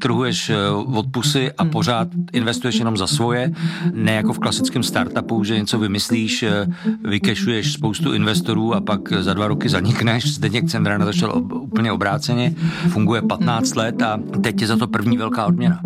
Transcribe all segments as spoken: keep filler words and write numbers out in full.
vytrhuješ od pusy a pořád investuješ jenom za svoje, ne jako v klasickém startupu, že něco vymyslíš, vykešuješ spoustu investorů a pak za dva roky zanikneš. Zdeněk Cendra začal úplně obráceně, funguje patnáct let a teď je za to první velká odměna.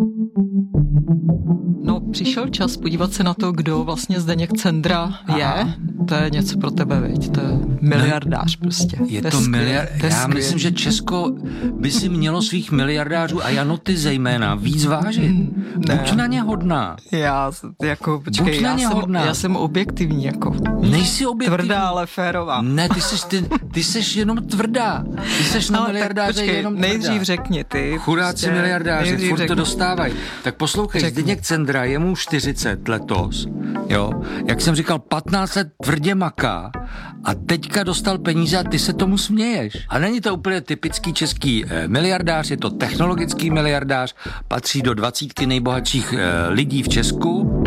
No, přišel čas podívat se na to, kdo vlastně Zdeněk Cendra je. Aha. To je něco pro tebe, viď? To je miliardář prostě. Je to, to miliard... Já myslím, že Česko by si mělo svých miliardářů a Janoty zejména víc vážit. Ne. Buď na ně hodná. Já, jako, počkej, já jsem, já jsem objektivní, jako. Nejsi objektivní. Tvrdá, ale férová. Ne, ty jsi, ty, ty jsi jenom tvrdá. Ty jsi na miliardáře jenom tvrdá. Nejdřív řekni ty. Chudáci prostě, miliardáři, furt řekni. To dostávají. Tak poslouchej, Řekni. Zdeněk Cendra, je mu čtyřicet letos, jo. Jak jsem říkal, patnáct let tvrdě maká a teďka dostal peníze a ty se tomu směješ. A není to úplně typický český eh, miliardář, je to technologický miliardář, patří do dvacítky nejbohatších eh, lidí v Česku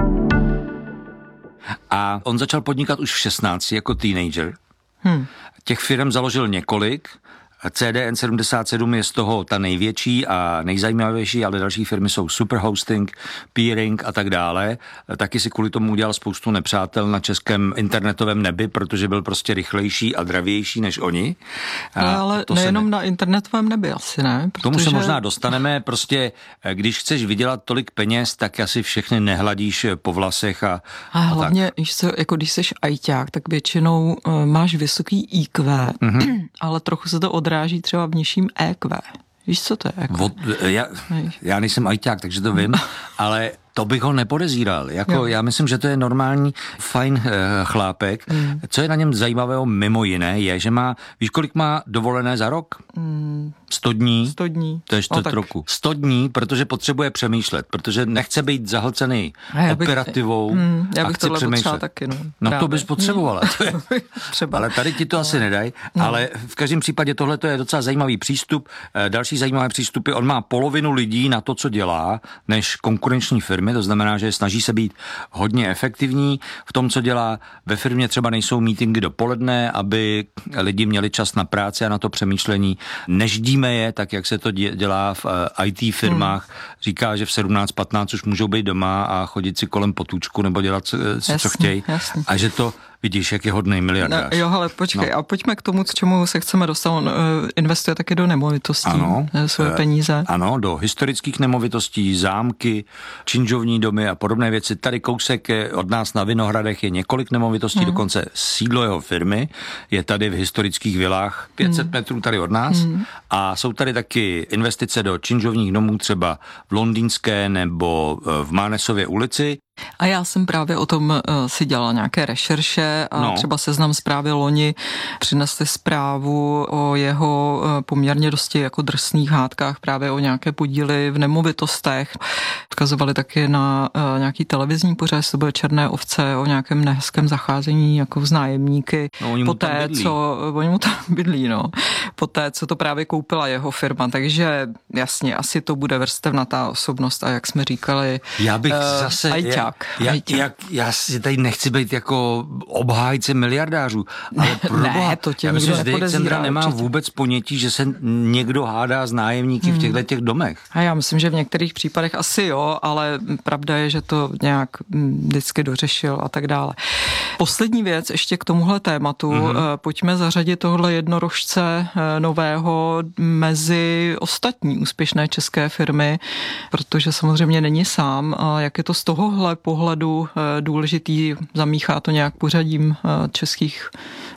a on začal podnikat už v šestnácti jako teenager. Hmm. Těch firm založil několik. C D N sedmdesát sedm je z toho ta největší a nejzajímavější, ale další firmy jsou Superhosting, Peering a tak dále. Taky si kvůli tomu udělal spoustu nepřátel na českém internetovém nebi, protože byl prostě rychlejší a dravější než oni. No, ale nejenom ne... na internetovém nebi asi, ne? Protože... Tomu se možná dostaneme, prostě když chceš vydělat tolik peněz, tak asi všechny nehladíš po vlasech a, a, a hlavně, tak. Jako když jsi ajťák, tak většinou uh, máš vysoký í kvé, mm-hmm. ale trochu se to odráží třeba v nižším é kvé. Víš, co to je? Jako? Od, já, já nejsem ajťák, takže to vím, ale to bych ho nepodezíral. Jako, já myslím, že to je normální, fajn uh, chlápek. Mm. Co je na něm zajímavého mimo jiné, je, že má, víš, kolik má dovolené za rok? Mm. sto dní. sto dní. To je čtvrt roku. sto dní, protože potřebuje přemýšlet, protože nechce být zahlcený bych, operativou mm, já bych a chce přemýšlet. Taky, no. no to bys potřebovala. To je, Třeba. Ale tady ti to no. asi nedají. No. Ale v každém případě tohle je docela zajímavý přístup. Další zajímavé přístupy, on má polovinu lidí na to, co dělá, než konkurenční firmy. To znamená, že snaží se být hodně efektivní v tom, co dělá. Ve firmě třeba nejsou meetingy dopoledne, aby lidi měli čas na práci a na to přemýšlení. Neždíme je, tak jak se to dělá v í té firmách. Hmm. Říká, že v sedmnáct patnáct už můžou být doma a chodit si kolem potůčku nebo dělat si, jasný, co chtějí. Jasný. A že to vidíš, jak je hodnej miliardář. No, jo, ale počkej, no. A pojďme k tomu, k čemu se chceme dostat. On uh, investuje taky do nemovitostí, ano, svoje uh, peníze. Ano, do historických nemovitostí, zámky, činžovní domy a podobné věci. Tady kousek od nás na Vinohradech je několik nemovitostí, hmm. dokonce sídlo jeho firmy je tady v historických vilách pět set hmm. metrů tady od nás. Hmm. A jsou tady taky investice do činžovních domů, třeba v Londýnské nebo v Mánesově ulici. A já jsem právě o tom uh, si dělala nějaké rešerše a no. třeba Seznam Zprávy loni přinesli zprávu o jeho uh, poměrně dosti jako drsných hádkách právě o nějaké podíly v nemovitostech. Odkazovali taky na uh, nějaký televizní pořad, to byly Černé ovce, o nějakém nehezkém zacházení jako s nájemníky. No, oni mu poté, tam co oni mu tam bydlí, no. Poté, co to právě koupila jeho firma, takže jasně, asi to bude vrstevnatá osobnost a jak jsme říkali, já bych uh, zase ajťák. Já, já, já si tady nechci být jako obhájce miliardářů, ale pro ne, boha, to tě já myslím, že Zdeněk Cendra nemá určitě. Vůbec ponětí, že se někdo hádá s nájemníky hmm. v těchto těch domech. A já myslím, že v některých případech asi jo, ale pravda je, že to nějak vždycky dořešil a tak dále. Poslední věc ještě k tomuhle tématu. Hmm. Pojďme zařadit tohle jednorožce nového mezi ostatní úspěšné české firmy, protože samozřejmě není sám. A jak je to z tohohle pohledu důležitý, zamíchá to nějak pořadím českých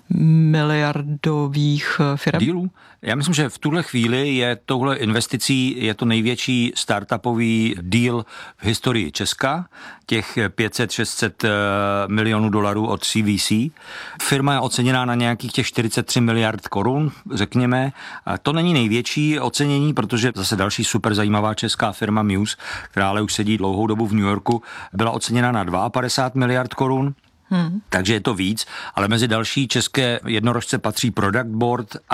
miliardových firm? Dílů? Já myslím, že v tuhle chvíli je touhle investicí je to největší startupový deal v historii Česka, těch pět set šest set milionů dolarů od C V C. Firma je oceněná na nějakých těch čtyřicet tři miliard korun, řekněme. To není největší ocenění, protože zase další super zajímavá česká firma Muse, která ale už sedí dlouhou dobu v New Yorku, byla oceněna na padesát dva miliard korun. Hmm. Takže je to víc, ale mezi další české jednorožce patří Product Board a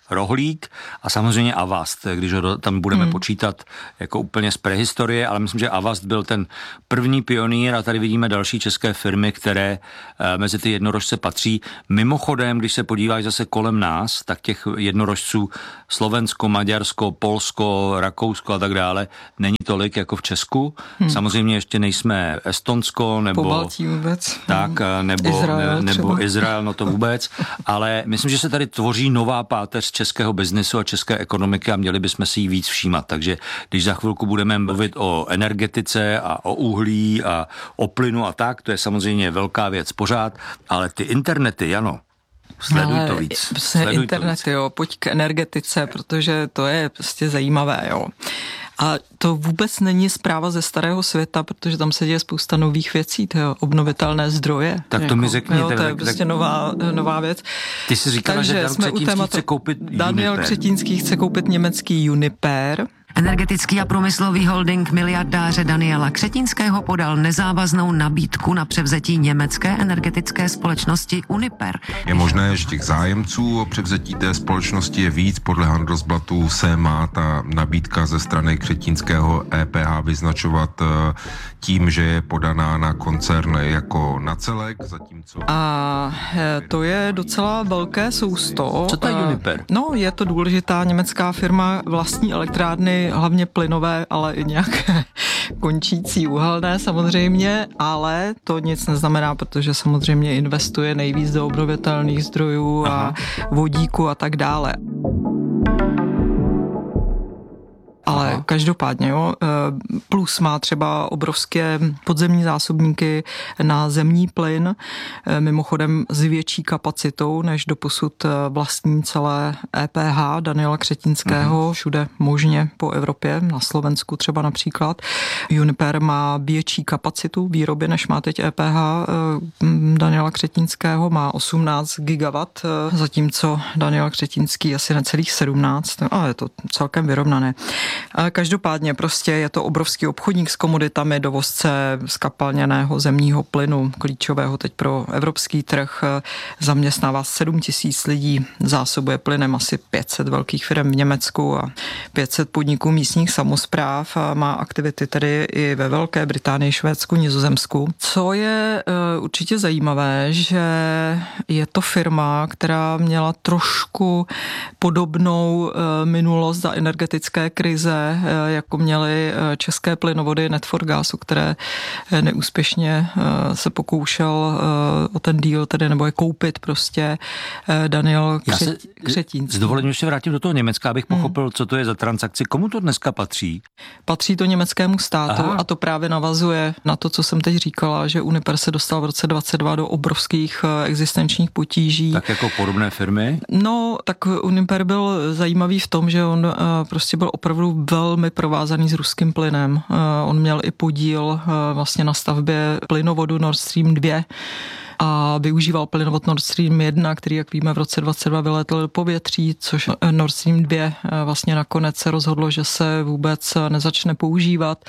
Rohlík a samozřejmě Avast, když ho tam budeme hmm. počítat jako úplně z prehistorie, ale myslím, že Avast byl ten první pionýr a tady vidíme další české firmy, které mezi ty jednorožce patří. Mimochodem, když se podíváš zase kolem nás, tak těch jednorožců Slovensko, Maďarsko, Polsko, Rakousko a tak dále není tolik jako v Česku. Hmm. Samozřejmě ještě nejsme Estonsko nebo Pobaltí vůbec. Tak, nebo Izrael, ne, nebo třeba. Izrael, no to vůbec, ale myslím, že se tady tvoří nová páteř českého biznesu a české ekonomiky a měli bychom si ji víc všímat. Takže když za chvilku budeme mluvit o energetice a o uhlí a o plynu a tak, to je samozřejmě velká věc pořád, ale ty internety, Jano, sleduj to víc. Sleduj internet, to víc. Jo, pojď k energetice, protože to je prostě zajímavé, jo. A to vůbec není zpráva ze starého světa, protože tam se děje spousta nových věcí, to je obnovitelné zdroje. Tak to jako, mi řekni. Jo, to je tak, prostě tak... nová, nová věc. Ty jsi říkala, Takže že Dan Křetínský chce koupit Daniel Uniper. Křetínský chce koupit německý Uniper. Energetický a průmyslový holding miliardáře Daniela Křetínského podal nezávaznou nabídku na převzetí německé energetické společnosti Uniper. Je možné, že těch zájemců o převzetí té společnosti je víc. Podle Handelsblatu se má ta nabídka ze strany Křetínského E P H vyznačovat tím, že je podaná na koncern jako na celek, zatímco... A to je docela velké sousto. Co to je Uniper? No, je to důležitá německá firma, vlastní elektrárny, hlavně plynové, ale i nějaké končící uhelné samozřejmě, ale to nic neznamená, protože samozřejmě investuje nejvíc do obnovitelných zdrojů a Aha. vodíku a tak dále. Ale Aha. každopádně, jo, plus má třeba obrovské podzemní zásobníky na zemní plyn, mimochodem s větší kapacitou, než doposud vlastní celé E P H Daniela Křetínského, Aha. všude možně po Evropě, na Slovensku třeba například. Uniper má větší kapacitu výroby, než má teď E P H Daniela Křetínského, má osmnáct gigawatt, zatímco Daniel Křetínský asi necelých sedmnáct, ale je to celkem vyrovnané. Každopádně prostě je to obrovský obchodník s komoditami, dovozce zkapalněného zemního plynu, klíčového teď pro evropský trh, zaměstnává sedm tisíc lidí, zásobuje plynem asi pět set velkých firm v Německu a pět set podniků místních samospráv a má aktivity tedy i ve Velké Británii, Švédsku, Nizozemsku. Co je uh, určitě zajímavé, že je to firma, která měla trošku podobnou uh, minulost za energetické krize, jako měly české plynovody Netforgas, o které neúspěšně se pokoušel o ten deal, tedy nebo je koupit prostě Daniel Křet, Křetínský. S dovolením ještě vrátím do toho Německa, abych pochopil, hmm. co to je za transakci. Komu to dneska patří? Patří to německému státu. Aha. A to právě navazuje na to, co jsem teď říkala, že Uniper se dostal v roce dvacet dva do obrovských existenčních potíží. Tak jako podobné firmy? No, tak Uniper byl zajímavý v tom, že on prostě byl opravdu velmi provázaný s ruským plynem. On měl i podíl vlastně na stavbě plynovodu Nord Stream dva a využíval plynovod Nord Stream jedna, který, jak víme, v roce dvacet dva vylétl do povětří, což Nord Stream dva vlastně nakonec se rozhodlo, že se vůbec nezačne používat.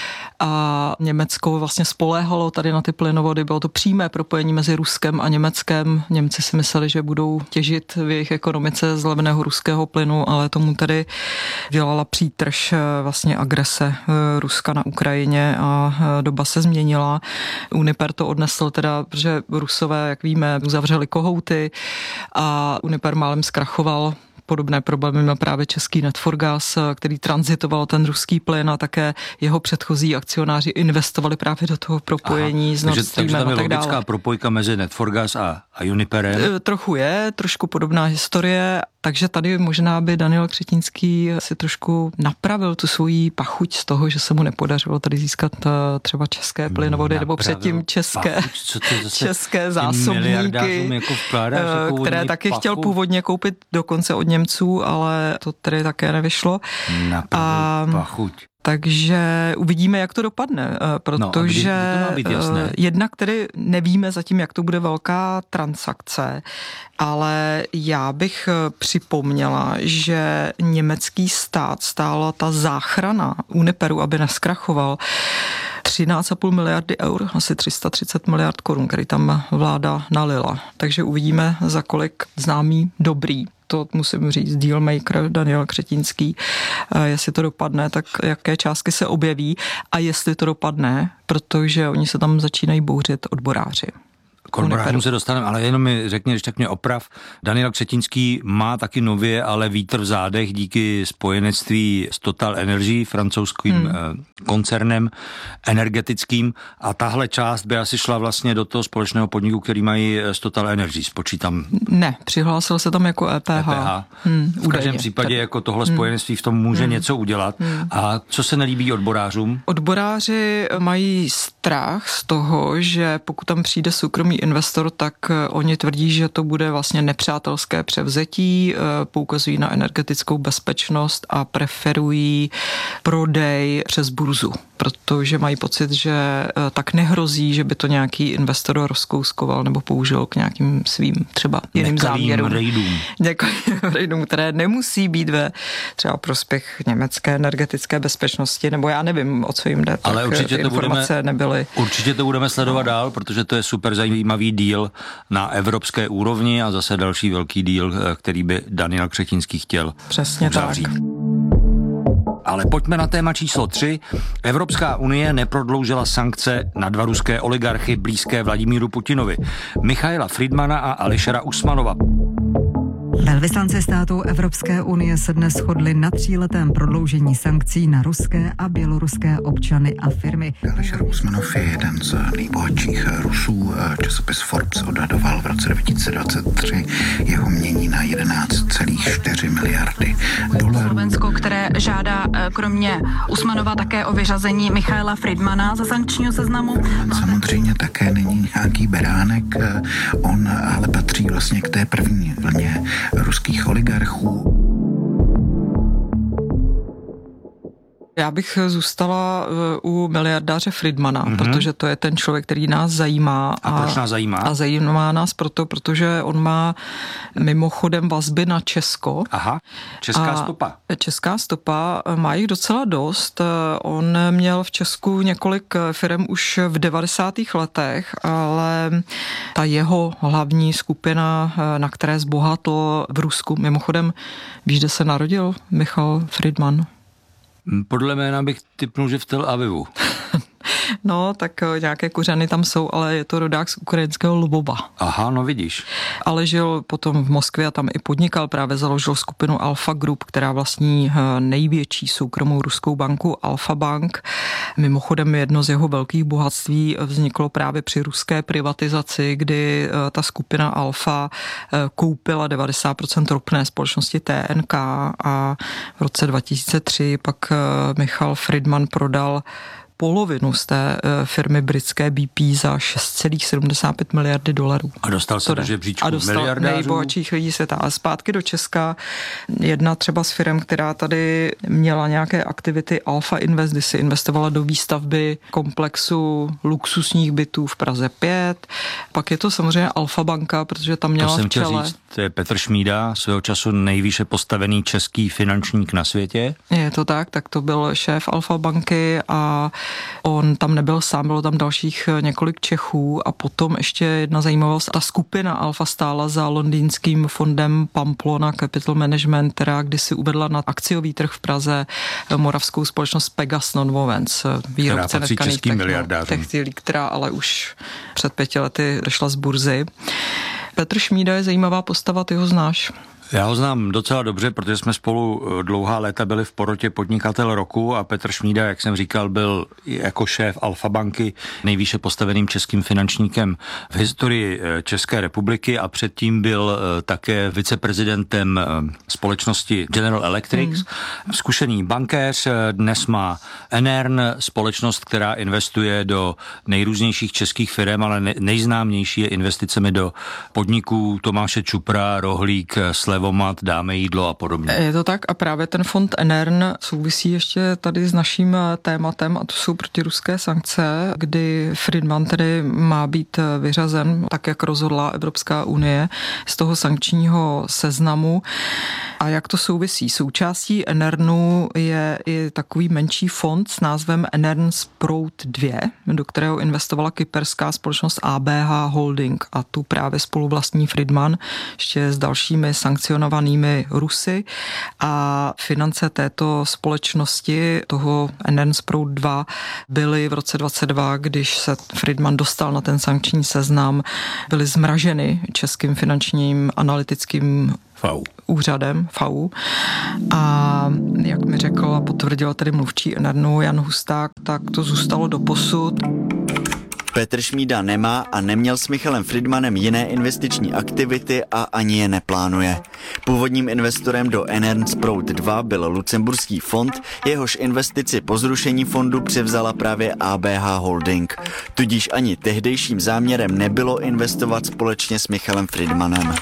A Německo vlastně spoléhalo tady na ty plynovody, bylo to přímé propojení mezi Ruskem a Německem. Němci si mysleli, že budou těžit v jejich ekonomice z levného ruského plynu, ale tomu tedy dělala přítrž vlastně agrese Ruska na Ukrajině a doba se změnila. Uniper to odnesl teda, protože Rusové, jak víme, uzavřeli kohouty a Uniper málem zkrachoval. Podobné problémy má právě český Netforgas, který tranzitoval ten ruský plyn a také jeho předchozí akcionáři investovali právě do toho propojení Aha, s Nord Streamem a tak dále. Takže tam je logická propojka mezi Netforgas a, a Uniperem? Trochu je, trošku podobná historie, takže tady možná by Daniel Křetínský si trošku napravil tu svoji pachuť z toho, že se mu nepodařilo tady získat třeba české plynovody nebo předtím české, české zásobníky, jako vkládáš, jako které taky pachuť. Chtěl původně koupit dokonce od Němců, ale to tedy také nevyšlo. A pachuť. Takže uvidíme, jak to dopadne, protože no, kdy, kdy jednak tedy nevíme zatím, jak to bude velká transakce, ale já bych připomněla, že německý stát stála ta záchrana Uniperu, aby neskrachoval, třináct celá pět miliardy eur, asi tři sta třicet miliard korun, který tam vláda nalila. Takže uvidíme, za kolik známý dobrý to musím říct, dealmaker Daniel Křetínský, jestli to dopadne, tak jaké částky se objeví a jestli to dopadne, protože oni se tam začínají bouřit odboráři. K odborářům se dostaneme, ale jenom mi řekni, když tak mě oprav. Daniel Křetínský má taky nově, ale vítr v zádech díky spojenectví s Total Energy, francouzským hmm. koncernem energetickým, a tahle část by asi šla vlastně do toho společného podniku, který mají s Total Energy, spočítám. Ne, přihlásil se tam jako E P H. E P H. Hmm, v každém případě tak. Jako tohle spojenectví v tom může hmm. něco udělat. Hmm. A co se nelíbí odborářům? Odboráři mají strach z toho, že pokud tam přijde soukromý investor, tak oni tvrdí, že to bude vlastně nepřátelské převzetí, poukazují na energetickou bezpečnost a preferují prodej přes burzu, protože mají pocit, že tak nehrozí, že by to nějaký investor rozkouskoval nebo použil k nějakým svým třeba jiným záměrům. Rejdům. Nekalým rejdům, které nemusí být ve třeba prospěch německé energetické bezpečnosti, nebo já nevím, o co jim jde. Ale určitě to budeme, nebyly. Určitě to budeme sledovat no. dál, protože to je super zajímavý díl na evropské úrovni a zase další velký díl, který by Daniel Křetínský chtěl Přesně uzavřít. Tak. Ale pojďme na téma číslo tři. Evropská unie neprodloužila sankce na dva ruské oligarchy blízké Vladimíru Putinovi. Michaila Friedmana a Ališera Usmanova. Velvyslanci států Evropské unie se dnes shodli na tříletém prodloužení sankcí na ruské a běloruské občany a firmy. Ališer Usmanov je jeden z nejbohatších Rusů. Časopis Forbes odhadoval v roce dva tisíce dvacet tři jeho mění na jedenáct celá čtyři miliardy dolarů. Slovensko, které žádá kromě Usmanova také o vyřazení Michaila Friedmana ze sankčního seznamu. Samozřejmě také není nějaký beránek, on ale patří vlastně k té první vlně ruských oligarchů. Já bych zůstala u miliardáře Friedmana, mm-hmm. protože to je ten člověk, který nás zajímá. A, a proč nás zajímá? A zajímá nás proto, protože on má mimochodem vazby na Česko. Aha, česká a stopa. Česká stopa, má jich docela dost. On měl v Česku několik firm už v devadesátých letech, ale ta jeho hlavní skupina, na které zbohatl v Rusku, mimochodem, víš, kde se narodil Michal Friedman? Podle jména bych tipnul, že v Tel Avivu. No, tak nějaké kořeny tam jsou, ale je to rodák z ukrajinského Lvova. Aha, no vidíš. Ale žil potom v Moskvě a tam i podnikal, právě založil skupinu Alfa Group, která vlastní největší soukromou ruskou banku Alfa Bank. Mimochodem jedno z jeho velkých bohatství vzniklo právě při ruské privatizaci, kdy ta skupina Alfa koupila devadesát procent ropné společnosti T N K a v roce dva tisíce tři pak Michal Friedman prodal polovinu z té firmy britské B P za šest celá sedmdesát pět miliardy dolarů. A dostal se do žebříčku miliardářů. A dostal nejbohatších lidí světa. A zpátky do Česka jedna třeba z firm, která tady měla nějaké aktivity Alfa Invest, kdy si investovala do výstavby komplexu luxusních bytů v Praze pět. Pak je to samozřejmě Alfa Banka, protože tam měla to jsem v čele... chtěl říct, to je Petr Šmída, svého času nejvýše postavený český finančník na světě. Je to tak, tak to byl šéf Alfa Banky a on tam nebyl sám, bylo tam dalších několik Čechů a potom ještě jedna zajímavost, ta skupina Alfa stála za londýnským fondem Pamplona Capital Management, která kdysi uvedla na akciový trh v Praze moravskou společnost Pegas Nonwovens, výrobce netkaných textilí, která ale už před pěti lety šla z burzy. Petr Šmída je zajímavá postava, ty ho znáš? Já ho znám docela dobře, protože jsme spolu dlouhá léta byli v porotě podnikatel roku a Petr Šmída, jak jsem říkal, byl jako šéf Alfa Banky nejvýše postaveným českým finančníkem v historii České republiky a předtím byl také viceprezidentem společnosti General Electric. Hmm. Zkušený bankéř, dnes má Enern, společnost, která investuje do nejrůznějších českých firm, ale nejznámější je investicemi do podniků Tomáše Čupra, Rohlík, Slevomat, Dáme jídlo a podobně. Je to tak a právě ten fond Enern souvisí ještě tady s naším tématem a to jsou protiruské sankce, kdy Friedman tedy má být vyřazen, tak jak rozhodla Evropská unie, z toho sankčního seznamu. A jak to souvisí? Součástí Enernu je i takový menší fond s názvem Enern Sprout dva, do kterého investovala kyperská společnost A B H Holding a tu právě spoluvlastní Friedman ještě s dalšími sankcemi sankcionovanými Rusy a finance této společnosti, toho Enernsprout dva, byly v roce dvacet dva, když se Fridman dostal na ten sankční seznam, byly zmraženy Českým finančním analytickým F A U. úřadem F A U. A jak mi řekl a potvrdil tedy mluvčí Enernu Jan Husták, tak to zůstalo doposud. Petr Šmída nemá a neměl s Michalem Fridmanem jiné investiční aktivity a ani je neplánuje. Původním investorem do Enernsprout dva byl lucemburský fond, jehož investici po zrušení fondu převzala právě A B H Holding. Tudíž ani tehdejším záměrem nebylo investovat společně s Michalem Fridmanem.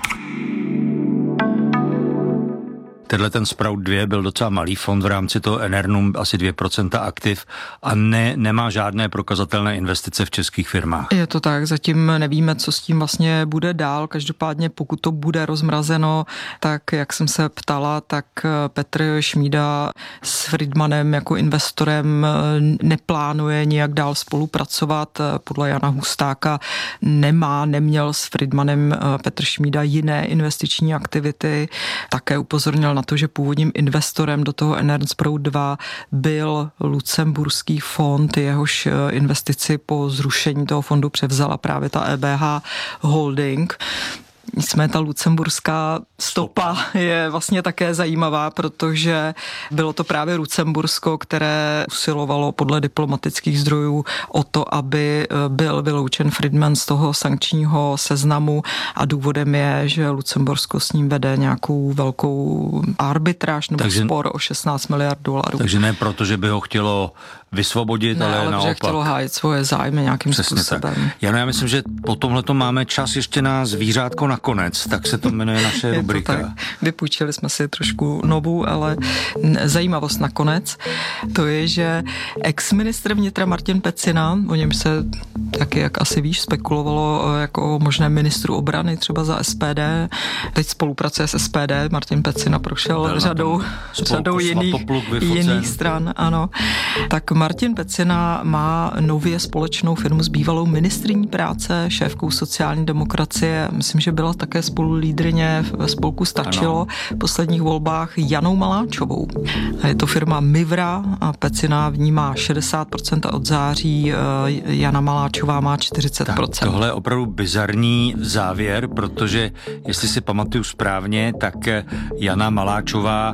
Tenhle ten Sprout dva byl docela malý fond v rámci toho Enernu, asi dvě procenta aktiv a ne, nemá žádné prokazatelné investice v českých firmách. Je to tak, zatím nevíme, co s tím vlastně bude dál. Každopádně pokud to bude rozmrazeno, tak jak jsem se ptala, tak Petr Šmída s Fridmanem jako investorem neplánuje nijak dál spolupracovat. Podle Jana Hustáka nemá, neměl s Fridmanem Petr Šmída jiné investiční aktivity. Také upozornil na to, že původním investorem do toho Enernsprout dva byl lucemburský fond, jehož investici po zrušení toho fondu převzala právě ta E B H Holding. Nicméně ta lucemburská stopa je vlastně také zajímavá, protože bylo to právě Lucembursko, které usilovalo podle diplomatických zdrojů o to, aby byl vyloučen Fridman z toho sankčního seznamu a důvodem je, že Lucembursko s ním vede nějakou velkou arbitráž nebo takže, spor o šestnáct miliard dolarů. Takže ne proto, že by ho chtělo vysvobodit, ne, ale, ale naopak. že chtělo hájit svoje zájmy nějakým Přesně způsobem. Tak. Jano, já myslím, že po tomhleto máme čas ještě na zvířátko nakonec, tak se to jmenuje naše je rubrika. To tak. Vypůjčili jsme si trošku novou, ale zajímavost nakonec. To je, že ex-ministr vnitra Martin Pecina, o něm se taky, jak asi víš, spekulovalo jako možné ministru obrany třeba za S P D. Teď spolupracuje s S P D. Martin Pecina prošel Byl řadou, řadou jiných, jiných stran. Ano. Tak Martin Pecina má nově společnou firmu s bývalou ministryní práce, šéfkou sociální demokracie. Myslím, že byla také spolulídryně ve spolku Stačilo ano. v posledních volbách Janou Maláčovou. Je to firma Mivra a Pecina v ní má šedesát procent a od září Jana Maláčová má čtyřicet procent. Tak tohle je opravdu bizarní závěr, protože jestli si pamatuju správně, tak Jana Maláčová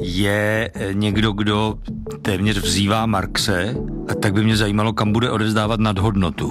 je někdo, kdo téměř vzývá Marxe, a tak by mě zajímalo, kam bude odevzdávat nadhodnotu.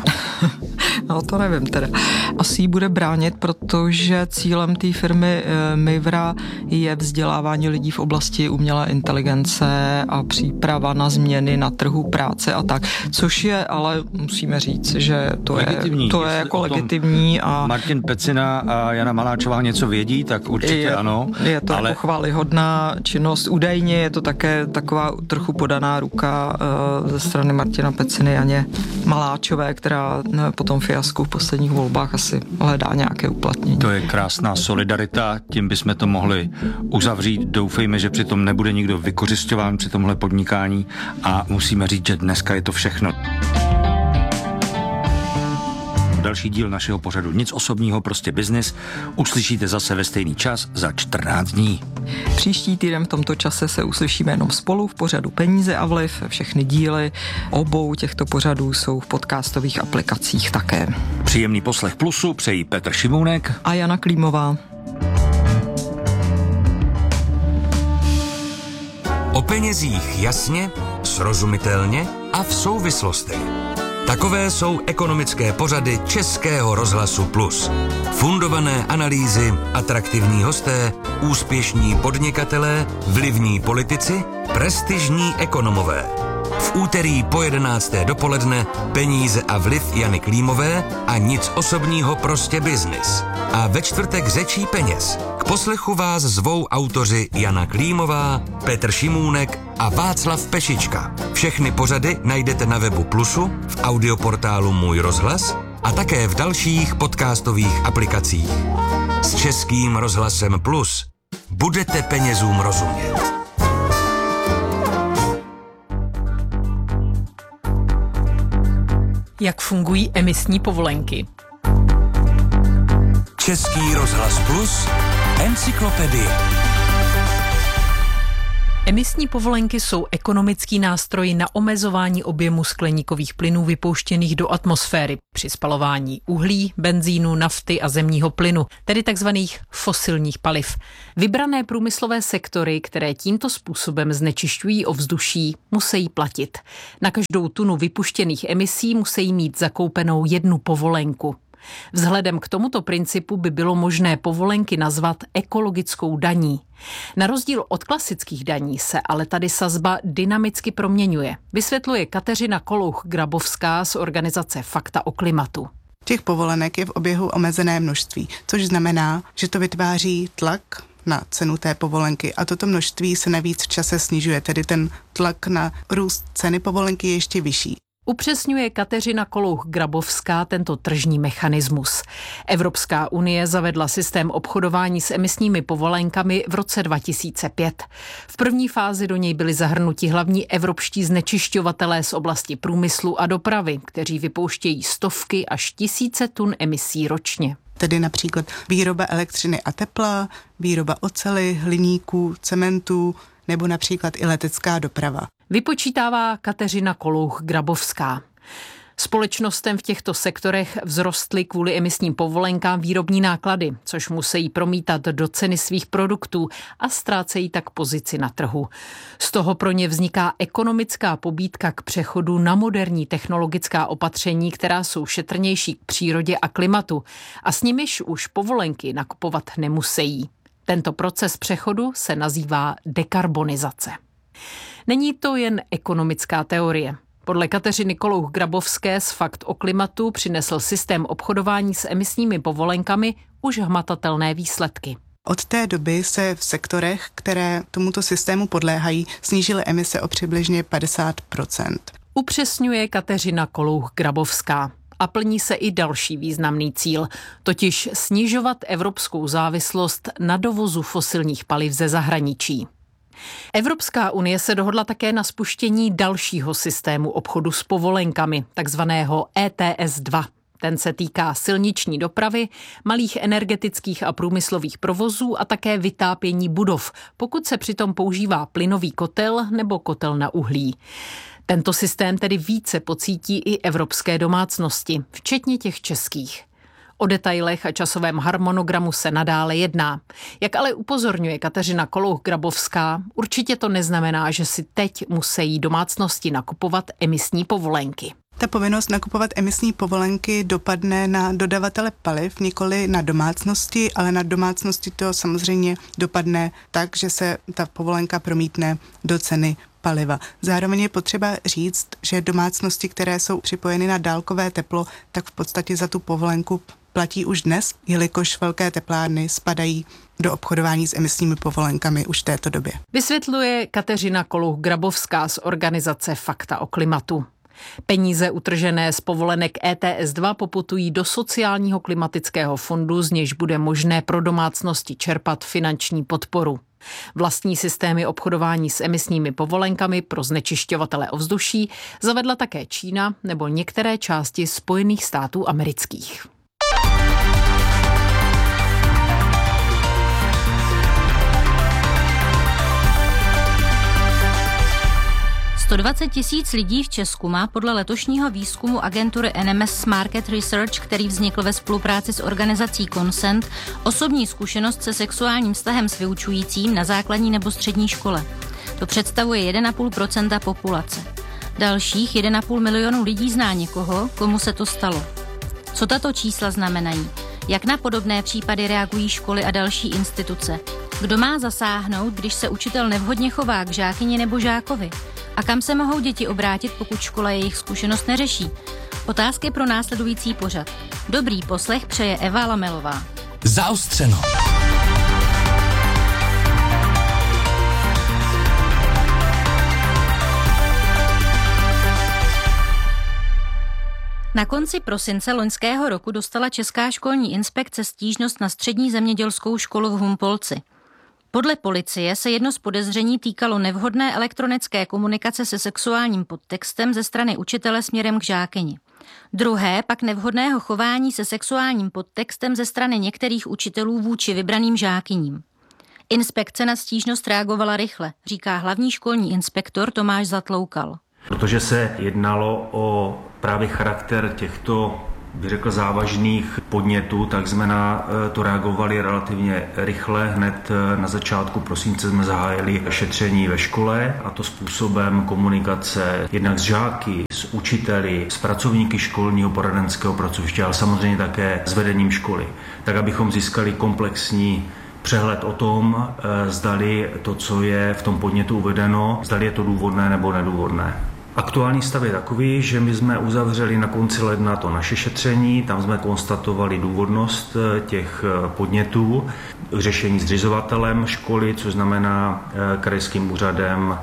No to nevím teda. Asi ji bude bránit, protože cílem té firmy Mivra je vzdělávání lidí v oblasti umělé inteligence a příprava na změny na trhu práce a tak. Což je, ale musíme říct, že to legitimní. je, to je jako legitimní. A Martin Pecina a Jana Maláčová něco vědí, tak určitě je, ano. Je to ale... jako chvályhodná činnost. Údajně je to také taková trochu podaná ruka uh, ze strany Martina Peciny Janě Maláčové, která uh, potom fiasku v posledních volbách asi hledá nějaké uplatnění. To je krásná solidarita, tím bychom to mohli uzavřít. Doufejme, že přitom nebude nikdo vykořisťován při tomhle podnikání a musíme říct, že dneska je to všechno. Další díl našeho pořadu Nic osobního, prostě biznis uslyšíte zase ve stejný čas za čtrnáct dní. Příští týden v tomto čase se uslyšíme jenom spolu v pořadu Peníze a vliv. Všechny díly obou těchto pořadů jsou v podcastových aplikacích také. Příjemný poslech Plusu přejí Petr Šimůnek a Jana Klímová. O penězích jasně, srozumitelně a v souvislostech. Takové jsou ekonomické pořady Českého rozhlasu Plus. Fundované analýzy, atraktivní hosté, úspěšní podnikatelé, vlivní politici, prestižní ekonomové. V úterý po jedenácté dopoledne Peníze a vliv Jany Klímové a Nic osobního, prostě biznis. A ve čtvrtek Řečí peněz. K poslechu vás zvou autoři Jana Klímová, Petr Šimůnek a Václav Pešička. Všechny pořady najdete na webu Plusu, v audioportálu Můj rozhlas a také v dalších podcastových aplikacích. S Českým rozhlasem Plus budete penězům rozumět. Jak fungují emisní povolenky. Český rozhlas Plus Encyklopedie. Emisní povolenky jsou ekonomický nástroj na omezování objemu skleníkových plynů vypouštěných do atmosféry při spalování uhlí, benzínu, nafty a zemního plynu, tedy takzvaných fosilních paliv. Vybrané průmyslové sektory, které tímto způsobem znečišťují ovzduší, musí platit. Na každou tunu vypuštěných emisí musí mít zakoupenou jednu povolenku. Vzhledem k tomuto principu by bylo možné povolenky nazvat ekologickou daní. Na rozdíl od klasických daní se ale tady sazba dynamicky proměňuje, vysvětluje Kateřina Kolouch-Grabovská z organizace Fakta o klimatu. Těch povolenek je v oběhu omezené množství, což znamená, že to vytváří tlak na cenu té povolenky a toto množství se navíc v čase snižuje, tedy ten tlak na růst ceny povolenky je ještě vyšší. Upřesňuje Kateřina Kolouch-Grabovská tento tržní mechanismus. Evropská unie zavedla systém obchodování s emisními povolenkami v roce dva tisíce pět. V první fázi do něj byli zahrnuti hlavní evropští znečišťovatelé z oblasti průmyslu a dopravy, kteří vypouštějí stovky až tisíce tun emisí ročně. Tedy například výroba elektřiny a tepla, výroba oceli, hliníků, cementu nebo například i letecká doprava. Vypočítává Kateřina Kolouch-Grabovská. Společnostem v těchto sektorech vzrostly kvůli emisním povolenkám výrobní náklady, což musí promítat do ceny svých produktů a ztrácejí tak pozici na trhu. Z toho pro ně vzniká ekonomická pobídka k přechodu na moderní technologická opatření, která jsou šetrnější k přírodě a klimatu a s nimiž už povolenky nakupovat nemusí. Tento proces přechodu se nazývá dekarbonizace. Není to jen ekonomická teorie. Podle Kateřiny Kolouch-Grabovské z Fakt o klimatu přinesl systém obchodování s emisními povolenkami už hmatatelné výsledky. Od té doby se v sektorech, které tomuto systému podléhají, snížily emise o přibližně padesát procent. Upřesňuje Kateřina Kolouch-Grabovská. A plní se i další významný cíl, totiž snižovat evropskou závislost na dovozu fosilních paliv ze zahraničí. Evropská unie se dohodla také na spuštění dalšího systému obchodu s povolenkami, takzvaného E T S dva. Ten se týká silniční dopravy, malých energetických a průmyslových provozů a také vytápění budov, pokud se přitom používá plynový kotel nebo kotel na uhlí. Tento systém tedy více pocítí i evropské domácnosti, včetně těch českých. O detailech a časovém harmonogramu se nadále jedná. Jak ale upozorňuje Kateřina Kolouch-Grabovská, určitě to neznamená, že si teď musí domácnosti nakupovat emisní povolenky. Ta povinnost nakupovat emisní povolenky dopadne na dodavatele paliv, nikoli na domácnosti, ale na domácnosti to samozřejmě dopadne tak, že se ta povolenka promítne do ceny paliva. Zároveň je potřeba říct, že domácnosti, které jsou připojeny na dálkové teplo, tak v podstatě za tu povolenku platí už dnes, jelikož velké teplárny spadají do obchodování s emisními povolenkami už v této době. Vysvětluje Kateřina Kolouch-Grabovská z organizace Fakta o klimatu. Peníze utržené z povolenek E T S dva poputují do sociálního klimatického fondu, z nějž bude možné pro domácnosti čerpat finanční podporu. Vlastní systémy obchodování s emisními povolenkami pro znečišťovatele ovzduší zavedla také Čína nebo některé části Spojených států amerických. sto dvacet tisíc lidí v Česku má podle letošního výzkumu agentury N M S Market Research, který vznikl ve spolupráci s organizací Consent, osobní zkušenost se sexuálním vztahem s vyučujícím na základní nebo střední škole. To představuje jedna celá pět procenta populace. Dalších jedna celá pět milionu lidí zná někoho, komu se to stalo. Co tato čísla znamenají? Jak na podobné případy reagují školy a další instituce? Kdo má zasáhnout, když se učitel nevhodně chová k žákyni nebo žákovi? A kam se mohou děti obrátit, pokud škola jejich zkušenost neřeší? Otázky pro následující pořad. Dobrý poslech přeje Eva Lamelová. Zaostřeno. Na konci prosince loňského roku dostala Česká školní inspekce stížnost na střední zemědělskou školu v Humpolci. Podle policie se jedno z podezření týkalo nevhodné elektronické komunikace se sexuálním podtextem ze strany učitele směrem k žákyni. Druhé pak nevhodného chování se sexuálním podtextem ze strany některých učitelů vůči vybraným žákyním. Inspekce na stížnost reagovala rychle, říká hlavní školní inspektor Tomáš Zatloukal. Protože se jednalo o právě charakter těchto, bych řekl, závažných podnětů, tak jsme na to reagovali relativně rychle. Hned na začátku prosince jsme zahájili šetření ve škole, a to způsobem komunikace jednak s žáky, s učiteli, s pracovníky školního poradenského pracoviště, ale samozřejmě také s vedením školy, tak abychom získali komplexní přehled o tom, zdali to, co je v tom podnětu uvedeno, zdali je to důvodné nebo nedůvodné. Aktuální stav je takový, že my jsme uzavřeli na konci ledna to naše šetření, tam jsme konstatovali důvodnost těch podnětů, řešení zřizovatelem školy, což znamená krajským úřadem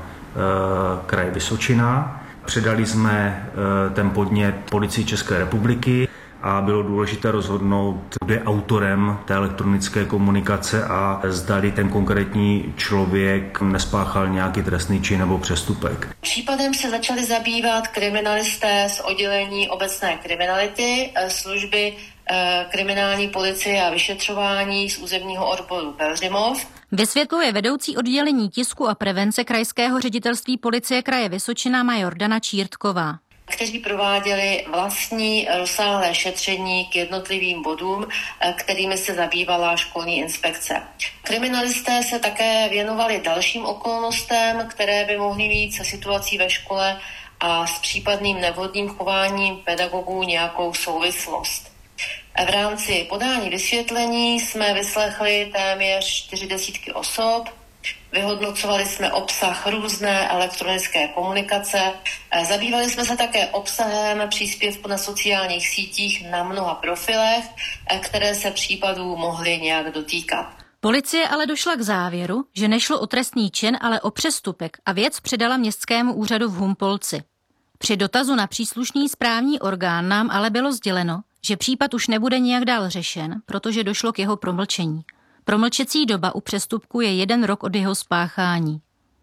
kraje Vysočina. Předali jsme ten podnět Policii České republiky a bylo důležité rozhodnout, kdo je autorem té elektronické komunikace a zdali ten konkrétní člověk nespáchal nějaký trestný čin nebo přestupek. Případem se začali zabývat kriminalisté z oddělení obecné kriminality, služby kriminální policie a vyšetřování z územního odboru Pelhřimov. Vysvětluje vedoucí oddělení tisku a prevence krajského ředitelství policie kraje Vysočina major Dana Čírtková, kteří prováděli vlastní rozsáhlé šetření k jednotlivým bodům, kterými se zabývala školní inspekce. Kriminalisté se také věnovali dalším okolnostem, které by mohly mít se situací ve škole a s případným nevhodným chováním pedagogů nějakou souvislost. V rámci podání vysvětlení jsme vyslechli téměř čtyři desítky osob, vyhodnocovali jsme obsah různé elektronické komunikace, zabývali jsme se také obsahem příspěvku na sociálních sítích na mnoha profilech, které se případů mohly nějak dotýkat. Policie ale došla k závěru, že nešlo o trestný čin, ale o přestupek a věc předala městskému úřadu v Humpolci. Při dotazu na příslušný správní orgán nám ale bylo sděleno, že případ už nebude nijak dál řešen, protože došlo k jeho promlčení. Promlčecí doba u přestupku je jeden rok od jeho spáchání.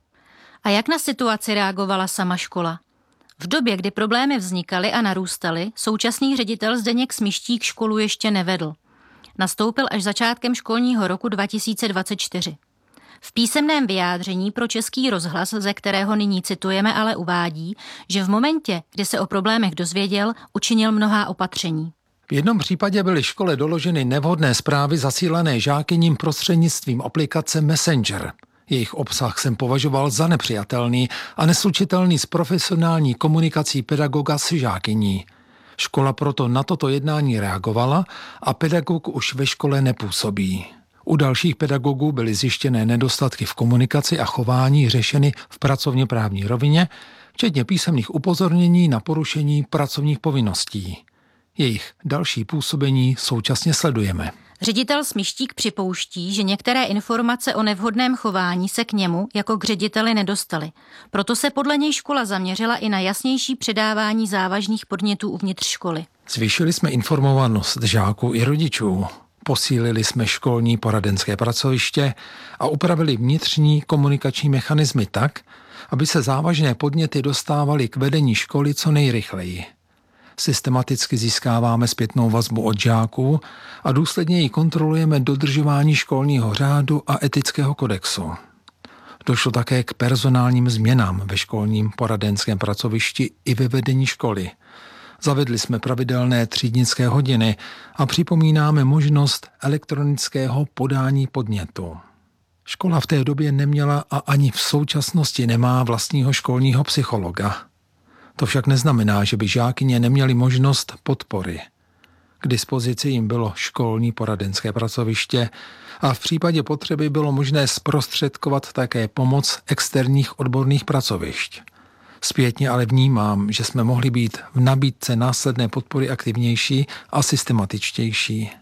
A jak na situaci reagovala sama škola? V době, kdy problémy vznikaly a narůstaly, současný ředitel Zdeněk Smištík školu ještě nevedl. Nastoupil až začátkem školního roku dva tisíce dvacet čtyři. V písemném vyjádření pro Český rozhlas, ze kterého nyní citujeme, ale uvádí, že v momentě, kdy se o problémech dozvěděl, učinil mnohá opatření. V jednom případě byly škole doloženy nevhodné zprávy zasílané žákyním prostřednictvím aplikace Messenger. Jejich obsah jsem považoval za nepřijatelný a neslučitelný s profesionální komunikací pedagoga s žákyní. Škola proto na toto jednání reagovala a pedagog už ve škole nepůsobí. U dalších pedagogů byly zjištěné nedostatky v komunikaci a chování řešeny v pracovně právní rovině, včetně písemných upozornění na porušení pracovních povinností. Jejich další působení současně sledujeme. Ředitel Smištík připouští, že některé informace o nevhodném chování se k němu jako k řediteli nedostaly. Proto se podle něj škola zaměřila i na jasnější předávání závažných podnětů uvnitř školy. Zvýšili jsme informovanost žáků i rodičů. Posílili jsme školní poradenské pracoviště a upravili vnitřní komunikační mechanismy tak, aby se závažné podněty dostávaly k vedení školy co nejrychleji. Systematicky získáváme zpětnou vazbu od žáků a důsledně ji kontrolujeme dodržování školního řádu a etického kodexu. Došlo také k personálním změnám ve školním poradenském pracovišti i ve vedení školy. Zavedli jsme pravidelné třídnické hodiny a připomínáme možnost elektronického podání podnětu. Škola v té době neměla a ani v současnosti nemá vlastního školního psychologa. To však neznamená, že by žákyně neměly možnost podpory. K dispozici jim bylo školní poradenské pracoviště a v případě potřeby bylo možné zprostředkovat také pomoc externích odborných pracovišť. Zpětně ale vnímám, že jsme mohli být v nabídce následné podpory aktivnější a systematičtější.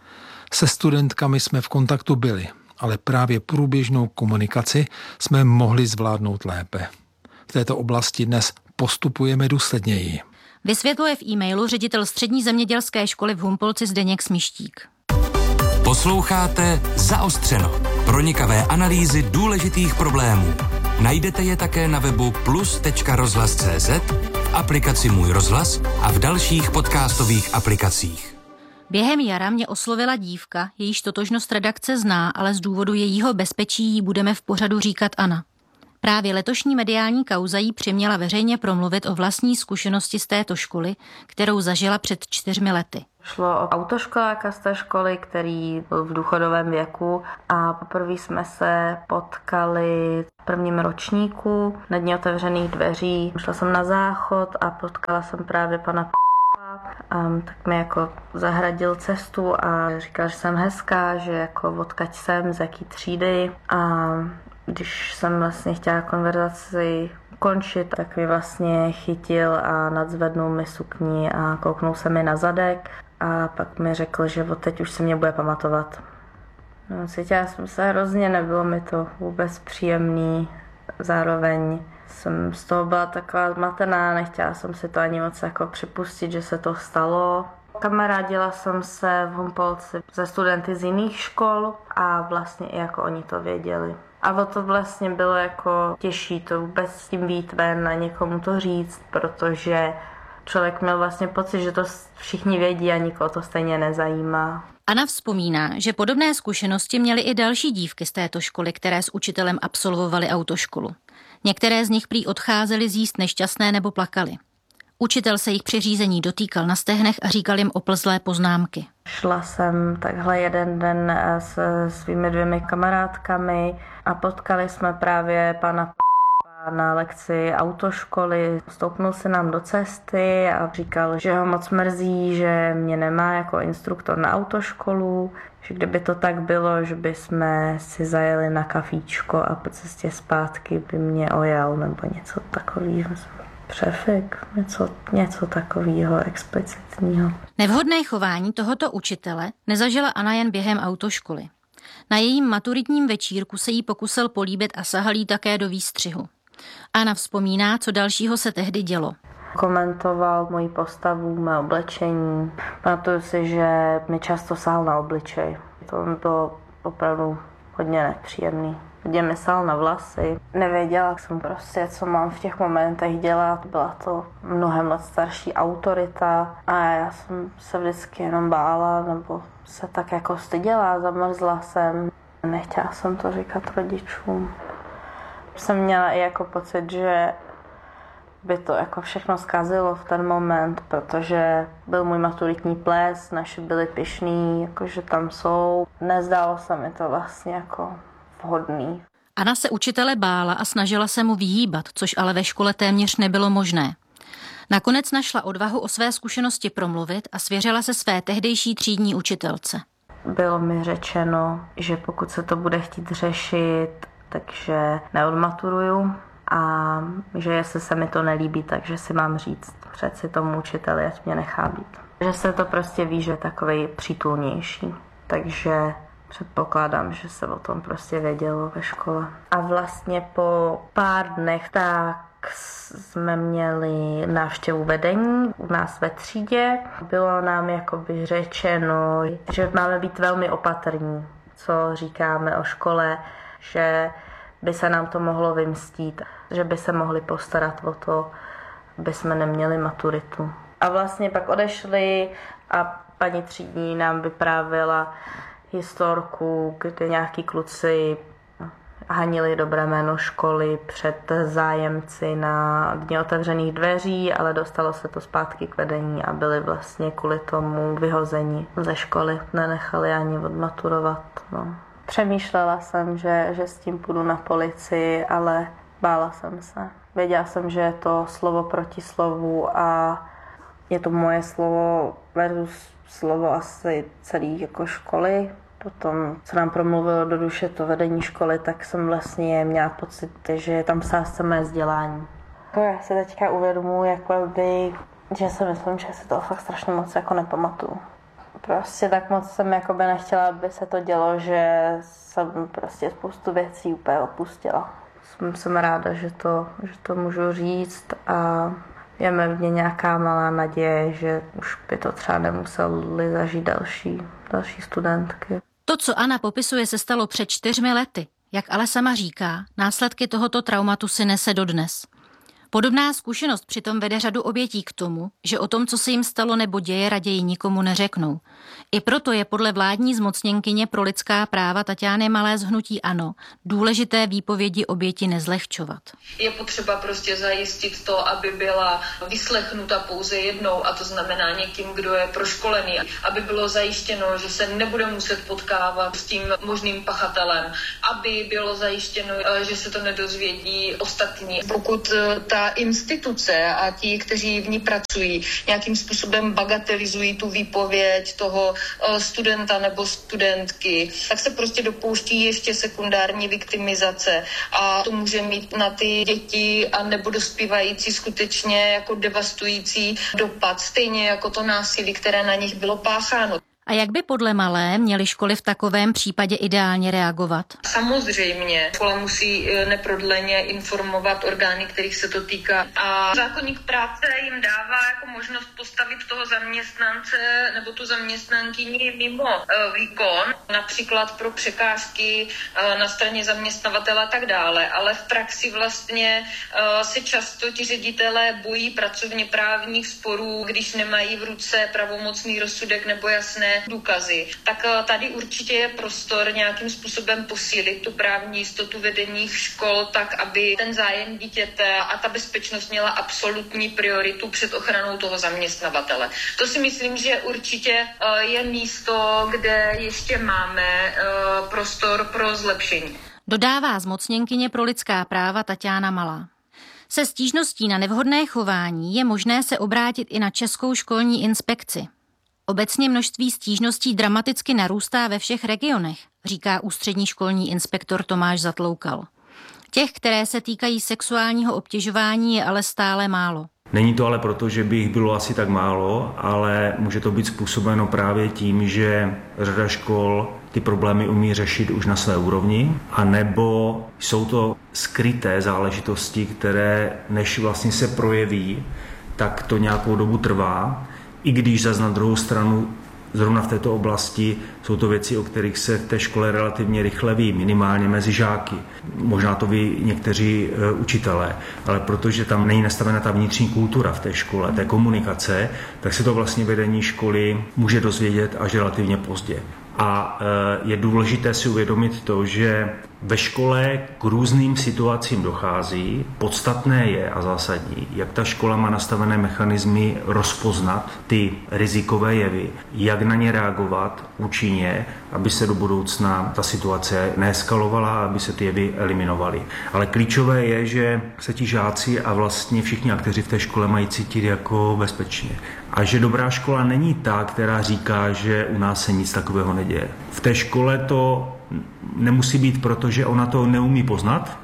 Se studentkami jsme v kontaktu byli, ale právě průběžnou komunikaci jsme mohli zvládnout lépe. V této oblasti dnes postupujeme důsledněji. Vysvětluje v e-mailu ředitel střední zemědělské školy v Humpolci Zdeněk Smištík. Posloucháte Zaostřeno. Pronikavé analýzy důležitých problémů. Najdete je také na webu plus tečka rozhlas tečka cé zet, v aplikaci Můj rozhlas a v dalších podcastových aplikacích. Během jara mě oslovila dívka, jejíž totožnost redakce zná, ale z důvodu jejího bezpečí jí budeme v pořadu říkat Anna. Právě letošní mediální kauza jí přiměla veřejně promluvit o vlastní zkušenosti z této školy, kterou zažila před čtyřmi lety. Šlo o autoškoláka z té školy, který byl v důchodovém věku a poprvé jsme se potkali v prvním ročníku na dně otevřených dveří. Šla jsem na záchod a potkala jsem právě pana p***a, um, tak mi jako zahradil cestu a říkal, že jsem hezká, že jako odkaď jsem, z jaký třídy a když jsem vlastně chtěla konverzaci ukončit, tak mi vlastně chytil a nadzvednul mi sukni a kouknul se mi na zadek a pak mi řekl, že od teď už se mě bude pamatovat. No, cítila jsem se hrozně, nebylo mi to vůbec příjemný, zároveň jsem z toho byla taková zmatená, nechtěla jsem si to ani moc jako připustit, že se to stalo. Kamarádila jsem se v Humpolci ze studenty z jiných škol a vlastně i jako oni to věděli. A o to vlastně bylo jako těžší to vůbec s tím být ven a někomu to říct, protože člověk měl vlastně pocit, že to všichni vědí a nikoho to stejně nezajímá. Anna vzpomíná, že podobné zkušenosti měly i další dívky z této školy, které s učitelem absolvovaly autoškolu. Některé z nich prý odcházely z jíst nešťastné nebo plakaly. Učitel se jich při řízení dotýkal na stehnech a říkal jim oplzlé poznámky. Šla jsem takhle jeden den se svými dvěmi kamarádkami a potkali jsme právě pana p***a na lekci autoškoly. Stoupnul se nám do cesty a říkal, že ho moc mrzí, že mě nemá jako instruktor na autoškolu, že kdyby to tak bylo, že by jsme si zajeli na kafíčko a po cestě zpátky by mě ojal nebo něco takového. Přefik, něco, něco takového explicitního. Nevhodné chování tohoto učitele nezažila Anna jen během autoškoly. Na jejím maturitním večírku se jí pokusil políbit a sahal jí také do výstřihu. Anna vzpomíná, co dalšího se tehdy dělo. Komentoval moji postavu, mé oblečení. Pamatuju si, že mi často sahal na obličej. To bylo opravdu hodně nepříjemný. Hodně mi sahal na vlasy. Nevěděla jsem prostě, co mám v těch momentech dělat. Byla to mnohem moc starší autorita a já jsem se vždycky jenom bála nebo se tak jako styděla, zamrzla jsem. Nechtěla jsem to říkat rodičům. Jsem měla i jako pocit, že by to jako všechno zkazilo v ten moment, protože byl můj maturitní ples, naši byli pyšní, jakože tam jsou. Nezdálo se mi to vlastně jako vhodný. Anna se učitele bála a snažila se mu vyhýbat, což ale ve škole téměř nebylo možné. Nakonec našla odvahu o své zkušenosti promluvit a svěřila se své tehdejší třídní učitelce. Bylo mi řečeno, že pokud se to bude chtít řešit, takže neodmaturuju a že jestli se mi to nelíbí, takže si mám říct přeci tomu učiteli, ať mě nechá být. Že se to prostě ví, že je takovej přítulnější, takže předpokládám, že se o tom prostě vědělo ve škole. A vlastně po pár dnech tak jsme měli návštěvu vedení u nás ve třídě. Bylo nám jakoby řečeno, že máme být velmi opatrní, co říkáme o škole, že by se nám to mohlo vymstít, že by se mohli postarat o to, aby jsme neměli maturitu. A vlastně pak odešli a paní třídní nám vyprávěla historku, kde nějaký kluci hanili dobré jméno školy před zájemci na dně otevřených dveří, ale dostalo se to zpátky k vedení a byli vlastně kvůli tomu vyhozeni ze školy. Nenechali ani odmaturovat. No. Přemýšlela jsem, že, že s tím půjdu na policii, ale bála jsem se. Věděla jsem, že je to slovo proti slovu a je to moje slovo versus slovo asi celý jako školy. Potom, co nám promluvilo do duše to vedení školy, tak jsem vlastně měla pocit, že je tam v sázce mé vzdělání. Já se teďka uvědomuji, jako by, že si myslím, že si to fakt strašně moc jako nepamatuju. Prostě tak moc jsem jakoby nechtěla, aby se to dělo, že jsem prostě spoustu věcí úplně opustila. Jsem, jsem ráda, že to, že to můžu říct a je ve mně nějaká malá naděje, že už by to třeba nemuseli zažít další, další studentky. To, co Anna popisuje, se stalo před čtyřmi lety. Jak ale sama říká, následky tohoto traumatu si nese dodnes. Podobná zkušenost přitom vede řadu obětí k tomu, že o tom, co se jim stalo nebo děje, raději nikomu neřeknou. I proto je podle vládní zmocněnkyně pro lidská práva Taťány Malé z hnutí ANO důležité výpovědi oběti nezlehčovat. Je potřeba prostě zajistit to, aby byla vyslechnuta pouze jednou, a to znamená někým, kdo je proškolený, aby bylo zajištěno, že se nebude muset potkávat s tím možným pachatelem, aby bylo zajištěno, že se to nedozvědí ostatní. Pokud ta instituce a ti, kteří v ní pracují, nějakým způsobem bagatelizují tu výpověď toho studenta nebo studentky, tak se prostě dopouští ještě sekundární viktimizace a to může mít na ty děti a nebo dospívající skutečně jako devastující dopad, stejně jako to násilí, které na nich bylo pácháno. A jak by podle Malé měly školy v takovém případě ideálně reagovat? Samozřejmě, škola musí neprodleně informovat orgány, kterých se to týká. A zákoník práce jim dává jako možnost postavit toho zaměstnance nebo tu zaměstnankyni mimo výkon, například pro překážky na straně zaměstnavatele a tak dále. Ale v praxi vlastně se často ti ředitelé bojí pracovně právních sporů, když nemají v ruce pravomocný rozsudek nebo jasné důkazy, tak tady určitě je prostor nějakým způsobem posílit tu právní jistotu vedení škol tak, aby ten zájem dítěte a ta bezpečnost měla absolutní prioritu před ochranou toho zaměstnavatele. To si myslím, že určitě je místo, kde ještě máme prostor pro zlepšení. Dodává zmocněnkyně pro lidská práva Taťána Malá. Se stížností na nevhodné chování je možné se obrátit i na Českou školní inspekci. Obecně množství stížností dramaticky narůstá ve všech regionech, říká ústřední školní inspektor Tomáš Zatloukal. Těch, které se týkají sexuálního obtěžování, je ale stále málo. Není to ale proto, že by jich bylo asi tak málo, ale může to být způsobeno právě tím, že řada škol ty problémy umí řešit už na své úrovni, anebo jsou to skryté záležitosti, které než vlastně se projeví, tak to nějakou dobu trvá. I když zas na druhou stranu, zrovna v této oblasti, jsou to věci, o kterých se v té škole relativně rychle ví, minimálně mezi žáky. Možná to ví někteří e, učitelé, ale protože tam není nastavena ta vnitřní kultura v té škole, té komunikace, tak se to vlastně vedení školy může dozvědět až relativně pozdě. A e, je důležité si uvědomit to, že ve škole k různým situacím dochází. Podstatné je a zásadní, jak ta škola má nastavené mechanismy rozpoznat ty rizikové jevy, jak na ně reagovat účinně, aby se do budoucna ta situace neeskalovala, aby se ty jevy eliminovaly. Ale klíčové je, že se ti žáci a vlastně všichni akteři v té škole mají cítit jako bezpečně. A že dobrá škola není ta, která říká, že u nás se nic takového neděje. V té škole to nemusí být proto, že ona to neumí poznat,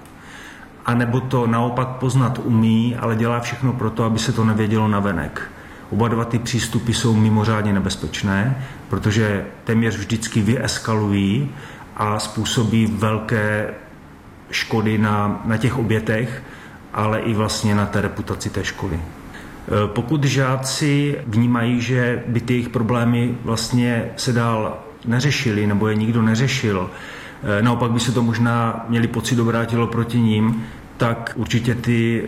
anebo to naopak poznat umí, ale dělá všechno proto, aby se to nevědělo navenek. Oba dva ty přístupy jsou mimořádně nebezpečné, protože téměř vždycky vyeskalují a způsobí velké škody na, na těch obětech, ale i vlastně na té reputaci té školy. Pokud žáci vnímají, že by ty jejich problémy vlastně se dál neřešili, nebo je nikdo neřešil, naopak by se to možná měli pocit obrátilo proti ním, tak určitě ty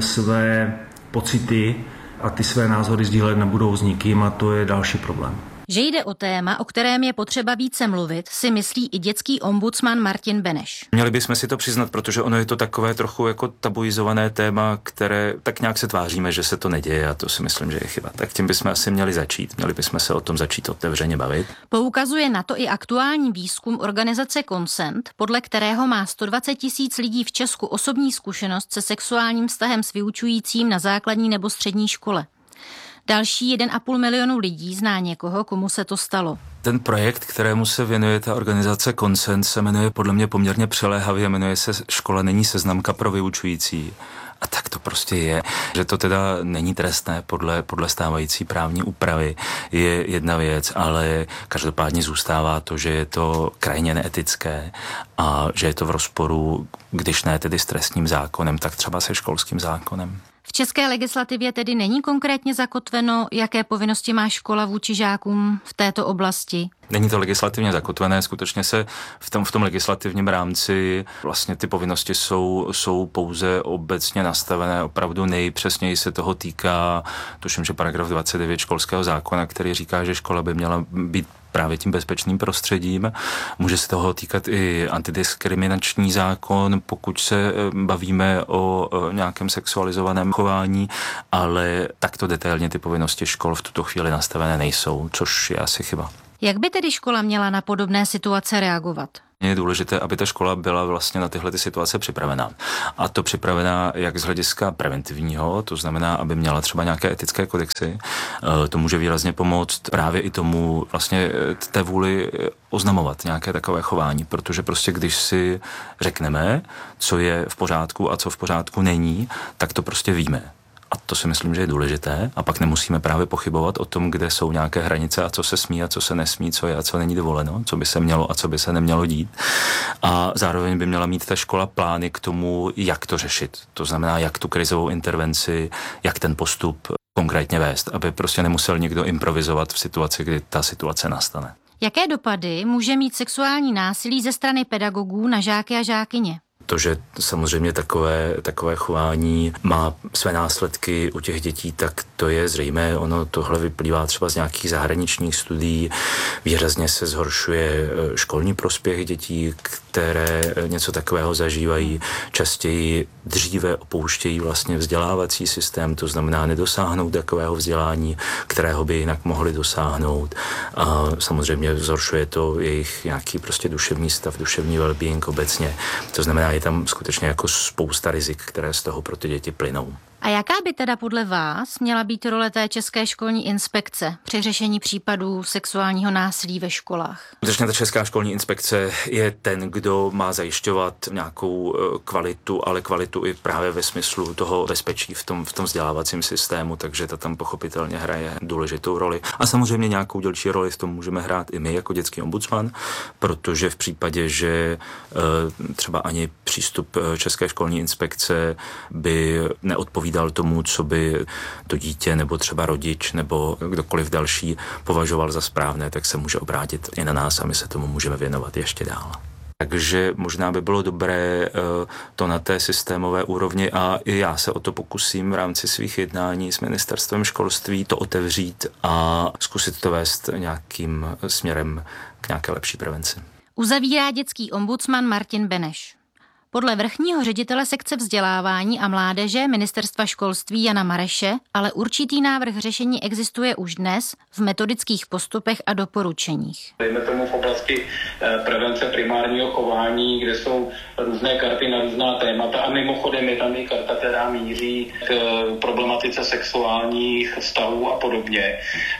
své pocity a ty své názory sdílet nebudou s nikým a to je další problém. Že jde o téma, o kterém je potřeba více mluvit, si myslí i dětský ombudsman Martin Beneš. Měli bychom si to přiznat, protože ono je to takové trochu jako tabuizované téma, které tak nějak se tváříme, že se to neděje a to si myslím, že je chyba. Tak tím bychom asi měli začít. Měli bychom se o tom začít otevřeně bavit. Poukazuje na to i aktuální výzkum organizace Consent, podle kterého má sto dvacet tisíc lidí v Česku osobní zkušenost se sexuálním vztahem s vyučujícím na základní nebo střední škole. Další jeden a půl milionu lidí zná někoho, komu se to stalo. Ten projekt, kterému se věnuje ta organizace Consent, se jmenuje podle mě poměrně přiléhavě, jmenuje se Škola není seznamka pro vyučující. A tak to prostě je. Že to teda není trestné podle, podle stávající právní úpravy je jedna věc, ale každopádně zůstává to, že je to krajně neetické a že je to v rozporu, když ne tedy s trestním zákonem, tak třeba se školským zákonem. V české legislativě tedy není konkrétně zakotveno, jaké povinnosti má škola vůči žákům v této oblasti? Není to legislativně zakotvené, skutečně se v tom, v tom legislativním rámci vlastně ty povinnosti jsou, jsou pouze obecně nastavené, opravdu nejpřesněji se toho týká, tuším, že paragraf dvacet devět školského zákona, který říká, že škola by měla být právě tím bezpečným prostředím. Může se toho týkat i antidiskriminační zákon, pokud se bavíme o nějakém sexualizovaném chování, ale takto detailně ty povinnosti škol v tuto chvíli nastavené nejsou, což je asi chyba. Jak by tedy škola měla na podobné situace reagovat? Je důležité, aby ta škola byla vlastně na tyhle ty situace připravená. A to připravená jak z hlediska preventivního, to znamená, aby měla třeba nějaké etické kodexy. To může výrazně pomoct právě i tomu vlastně té vůli oznamovat nějaké takové chování, protože prostě když si řekneme, co je v pořádku a co v pořádku není, tak to prostě víme. A to si myslím, že je důležité. A pak nemusíme právě pochybovat o tom, kde jsou nějaké hranice a co se smí a co se nesmí, co je a co není dovoleno, co by se mělo a co by se nemělo dít. A zároveň by měla mít ta škola plány k tomu, jak to řešit. To znamená, jak tu krizovou intervenci, jak ten postup konkrétně vést, aby prostě nemusel někdo improvizovat v situaci, kdy ta situace nastane. Jaké dopady může mít sexuální násilí ze strany pedagogů na žáky a žákyně? To, že samozřejmě takové, takové chování má své následky u těch dětí, tak to je zřejmé. Ono tohle vyplývá třeba z nějakých zahraničních studií. Výrazně se zhoršuje školní prospěch dětí, které něco takového zažívají. Častěji dříve opouštějí vlastně vzdělávací systém, to znamená nedosáhnou takového vzdělání, kterého by jinak mohli dosáhnout. A samozřejmě zhoršuje to jejich nějaký prostě duševní stav, duševní well-being obecně. To znamená, je tam skutečně jako spousta rizik, které z toho pro ty děti plynou. A jaká by teda podle vás měla být role té České školní inspekce při řešení případů sexuálního násilí ve školách? Skutečně ta Česká školní inspekce je ten, kdo má zajišťovat nějakou kvalitu, ale kvalitu i právě ve smyslu toho bezpečí v tom, v tom vzdělávacím systému, takže ta tam pochopitelně hraje důležitou roli. A samozřejmě nějakou dělší roli v tom můžeme hrát i my jako dětský ombudsman, protože v případě, že třeba ani přístup České školní inspekce by neodpovídal dal tomu, co by to dítě nebo třeba rodič nebo kdokoliv další považoval za správné, tak se může obrátit i na nás a my se tomu můžeme věnovat ještě dál. Takže možná by bylo dobré to na té systémové úrovni a i já se o to pokusím v rámci svých jednání s ministerstvem školství to otevřít a zkusit to vést nějakým směrem k nějaké lepší prevenci. Uzavírá dětský ombudsman Martin Beneš. Podle vrchního ředitele sekce vzdělávání a mládeže Ministerstva školství Jana Mareše ale určitý návrh řešení existuje už dnes v metodických postupech a doporučeních. Dejme tomu v oblasti prevence primárního chování, kde jsou různé karty na různá témata a mimochodem je tam i karta, která míří k problematice sexuálních vztahů a podobně.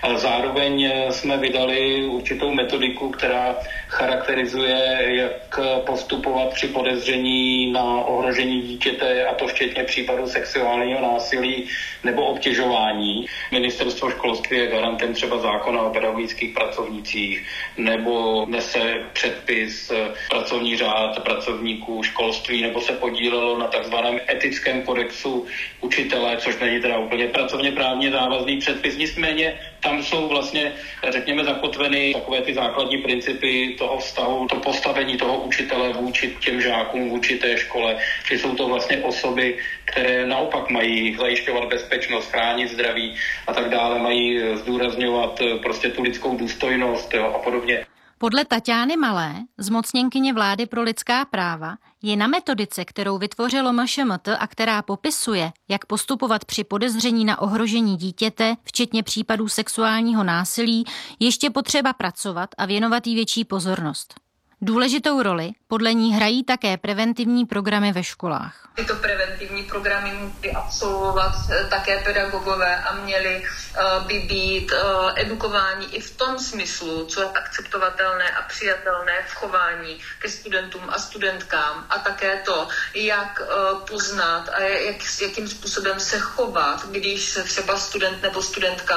Zároveň jsme vydali určitou metodiku, která charakterizuje, jak postupovat při podezření na ohrožení dítěte, a to včetně případů sexuálního násilí nebo obtěžování. Ministerstvo školství je garantem třeba zákona o pedagogických pracovnících nebo nese předpis pracovní řád pracovníků školství nebo se podílelo na takzvaném etickém kodexu učitele, což není teda úplně pracovně právně závazný předpis. Nicméně tam jsou vlastně, řekněme, zakotveny takové ty základní principy toho vztahu, to postavení toho učitele vůči těm žákům, vůči té škole, že jsou to vlastně osoby, které naopak mají zajišťovat bezpečnost, chránit zdraví a tak dále, mají zdůrazňovat prostě tu lidskou důstojnost, jo, a podobně. Podle Taťány Malé, zmocněnkyně vlády pro lidská práva, je na metodice, kterou vytvořilo M Š M T a která popisuje, jak postupovat při podezření na ohrožení dítěte, včetně případů sexuálního násilí, ještě potřeba pracovat a věnovat jí větší pozornost. Důležitou roli podle ní hrají také preventivní programy ve školách. Tyto preventivní programy musí absolvovat také pedagogové a měli by být edukováni i v tom smyslu, co je akceptovatelné a přijatelné v chování ke studentům a studentkám a také to, jak poznat a jak, jakým způsobem se chovat, když se třeba student nebo studentka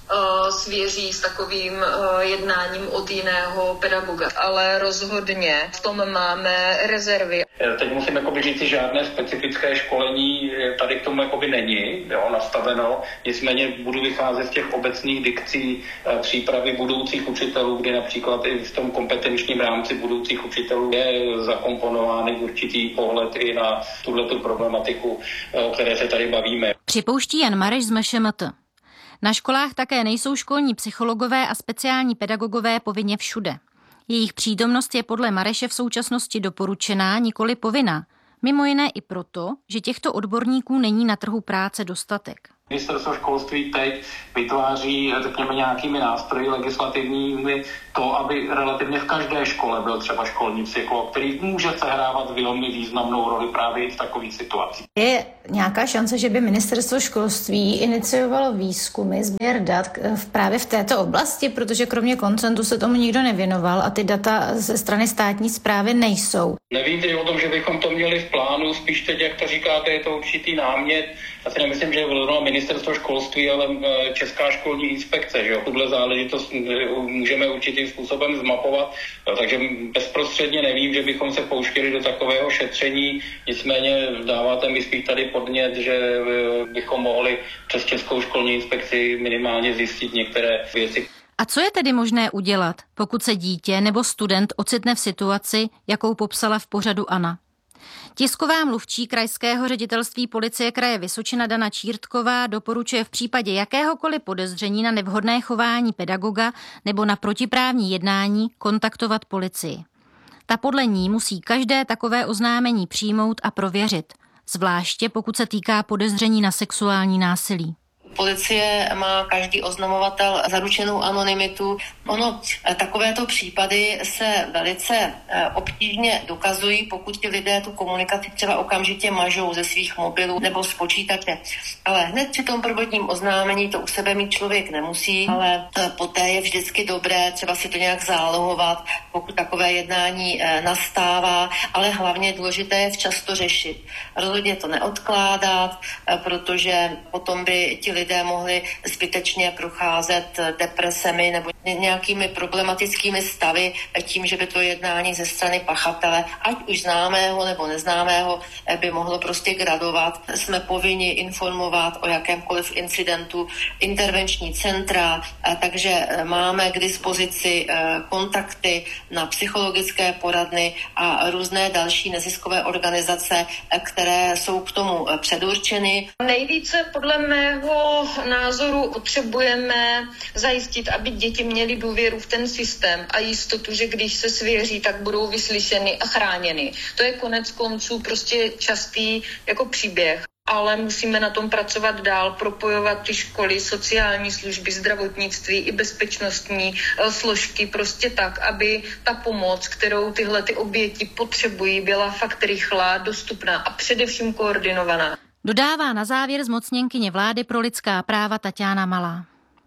svěří s takovým jednáním od jiného pedagoga. Ale rozhodně v tom máme rezervy. Teď musím jakoby říct, že žádné specifické školení tady k tomu jakoby není, jo, nastaveno. Nicméně budu vycházet z těch obecných dikcí přípravy budoucích učitelů, kde například i v tom kompetenčním rámci budoucích učitelů je zakomponovány určitý pohled i na tuhletu problematiku, o které se tady bavíme. Připouští Jan Mareš z M Š M T. Na školách také nejsou školní psychologové a speciální pedagogové povinně všude. Jejich přítomnost je podle Mareše v současnosti doporučená, nikoli povinná. Mimo jiné i proto, že těchto odborníků není na trhu práce dostatek. Ministerstvo školství teď vytváří, řekněme, nějakými nástroji legislativními to, aby relativně v každé škole byl třeba školní psycholog, který může sehrávat velmi významnou roli právě v takových situacích. Je nějaká šance, že by ministerstvo školství iniciovalo výzkumy, sběr dat v právě v této oblasti, protože kromě koncentu se tomu nikdo nevěnoval a ty data ze strany státní správy nejsou. Nevím teď o tom, že bychom to měli v plánu, spíš teď, jak to říkáte, je to určitý námět. Já si nemyslím, že je vlivno ministerstvo školství, ale Česká školní inspekce, že jo. Tuhle záležitost můžeme určitým způsobem zmapovat, takže bezprostředně nevím, že bychom se pouštěli do takového šetření, nicméně dáváte mi spíš tady podnět, že bychom mohli přes Českou školní inspekci minimálně zjistit některé věci. A co je tedy možné udělat, pokud se dítě nebo student ocitne v situaci, jakou popsala v pořadu Anna? Tisková mluvčí krajského ředitelství policie kraje Vysočina Dana Čírtková doporučuje v případě jakéhokoliv podezření na nevhodné chování pedagoga nebo na protiprávní jednání kontaktovat policii. Ta podle ní musí každé takové oznámení přijmout a prověřit, zvláště pokud se týká podezření na sexuální násilí. Policie má každý oznamovatel zaručenou anonymitu. Ono, takovéto případy se velice obtížně dokazují, pokud ti lidé tu komunikaci třeba okamžitě mažou ze svých mobilů nebo z počítače. Ale hned při tom prvotním oznámení to u sebe mít člověk nemusí, ale poté je vždycky dobré třeba si to nějak zálohovat, pokud takové jednání nastává, ale hlavně důležité je včas to řešit. Rozhodně to neodkládat, protože potom by ti lidé mohli zbytečně procházet depresemi nebo nějakými problematickými stavy tím, že by to jednání ze strany pachatele, ať už známého nebo neznámého, by mohlo prostě gradovat. Jsme povinni informovat o jakémkoliv incidentu intervenční centra, takže máme k dispozici kontakty na psychologické poradny a různé další neziskové organizace, které jsou k tomu předurčeny. Nejvíce podle mého názoru potřebujeme zajistit, aby děti měly důvěru v ten systém a jistotu, že když se svěří, tak budou vyslyšeny a chráněny. To je konec konců prostě častý jako příběh. Ale musíme na tom pracovat dál, propojovat ty školy, sociální služby, zdravotnictví i bezpečnostní složky prostě tak, aby ta pomoc, kterou tyhle ty oběti potřebují, byla fakt rychlá, dostupná a především koordinovaná. Dodává na závěr zmocněnkyně vlády pro lidská práva Taťána Malá.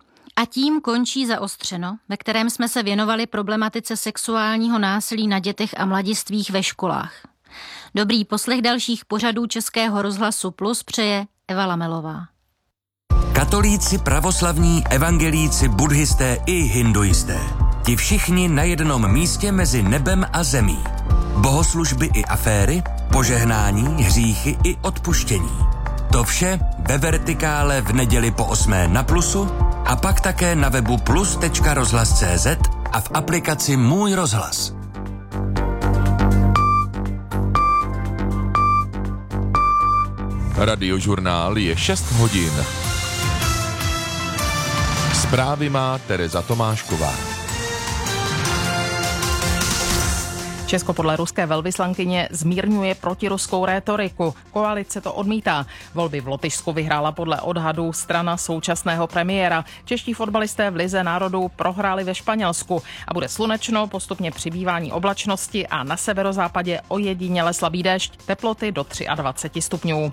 A tím končí Zaostřeno, ve kterém jsme se věnovali problematice sexuálního násilí na dětech a mladistvých ve školách. Dobrý poslech dalších pořadů Českého rozhlasu Plus přeje Eva Lamelová. Katolíci, pravoslavní, evangelíci, buddhisté i hinduisté. Ti všichni na jednom místě mezi nebem a zemí. Bohoslužby i aféry, požehnání, hříchy i odpuštění. To vše ve Vertikále v neděli po osmé na Plusu a pak také na webu plus tečka rozhlas tečka cé zet a v aplikaci Můj rozhlas. Radiožurnál je šest hodin. Zprávy má Tereza Tomášková. Česko podle ruské velvyslankyně zmírňuje protiruskou rétoriku. Koalice to odmítá. Volby v Lotyšsku vyhrála podle odhadů strana současného premiéra. Čeští fotbalisté v Lize národů prohráli ve Španělsku a bude slunečno, postupně přibývání oblačnosti a na severozápadě ojediněle slabý déšť, teploty do dvacet tři stupňů.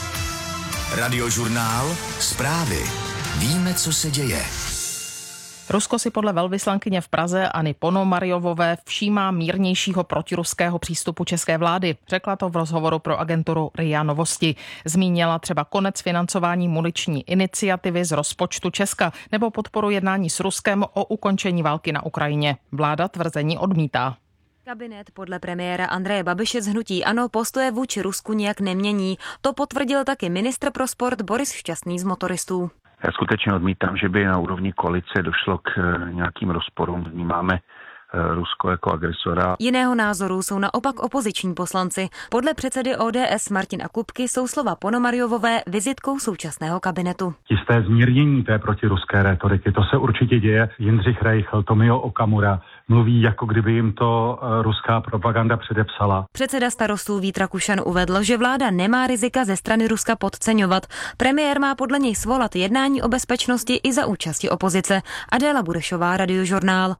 Radiožurnál, zprávy. Víme, co se děje. Rusko si podle velvyslankyně v Praze Anny Ponomaryovové všímá mírnějšího protiruského přístupu české vlády. Řekla to v rozhovoru pro agenturu R I A Novosti. Zmínila třeba konec financování muniční iniciativy z rozpočtu Česka nebo podporu jednání s Ruskem o ukončení války na Ukrajině. Vláda tvrzení odmítá. Kabinet podle premiéra Andreje Babiše z hnutí ANO postoje vůči Rusku nijak nemění. To potvrdil taky ministr pro sport Boris Šťastný z Motoristů. Já skutečně odmítám, že by na úrovni koalice došlo k nějakým rozporům. Vnímáme Rusko jako agresora. Jiného názoru jsou naopak opoziční poslanci. Podle předsedy O D S Martina Kupky jsou slova Ponomaryovové vizitkou současného kabinetu. Jisté zmírnění té protiruské rétoriky, to se určitě děje. Jindřich Reichl, Tomio Okamura mluví, jako kdyby jim to ruská propaganda předepsala. Předseda Starostů Vít Rakušan uvedl, že vláda nemá rizika ze strany Ruska podceňovat. Premiér má podle něj svolat jednání o bezpečnosti i za účasti opozice. Adéla Burešová, Radiožurnál.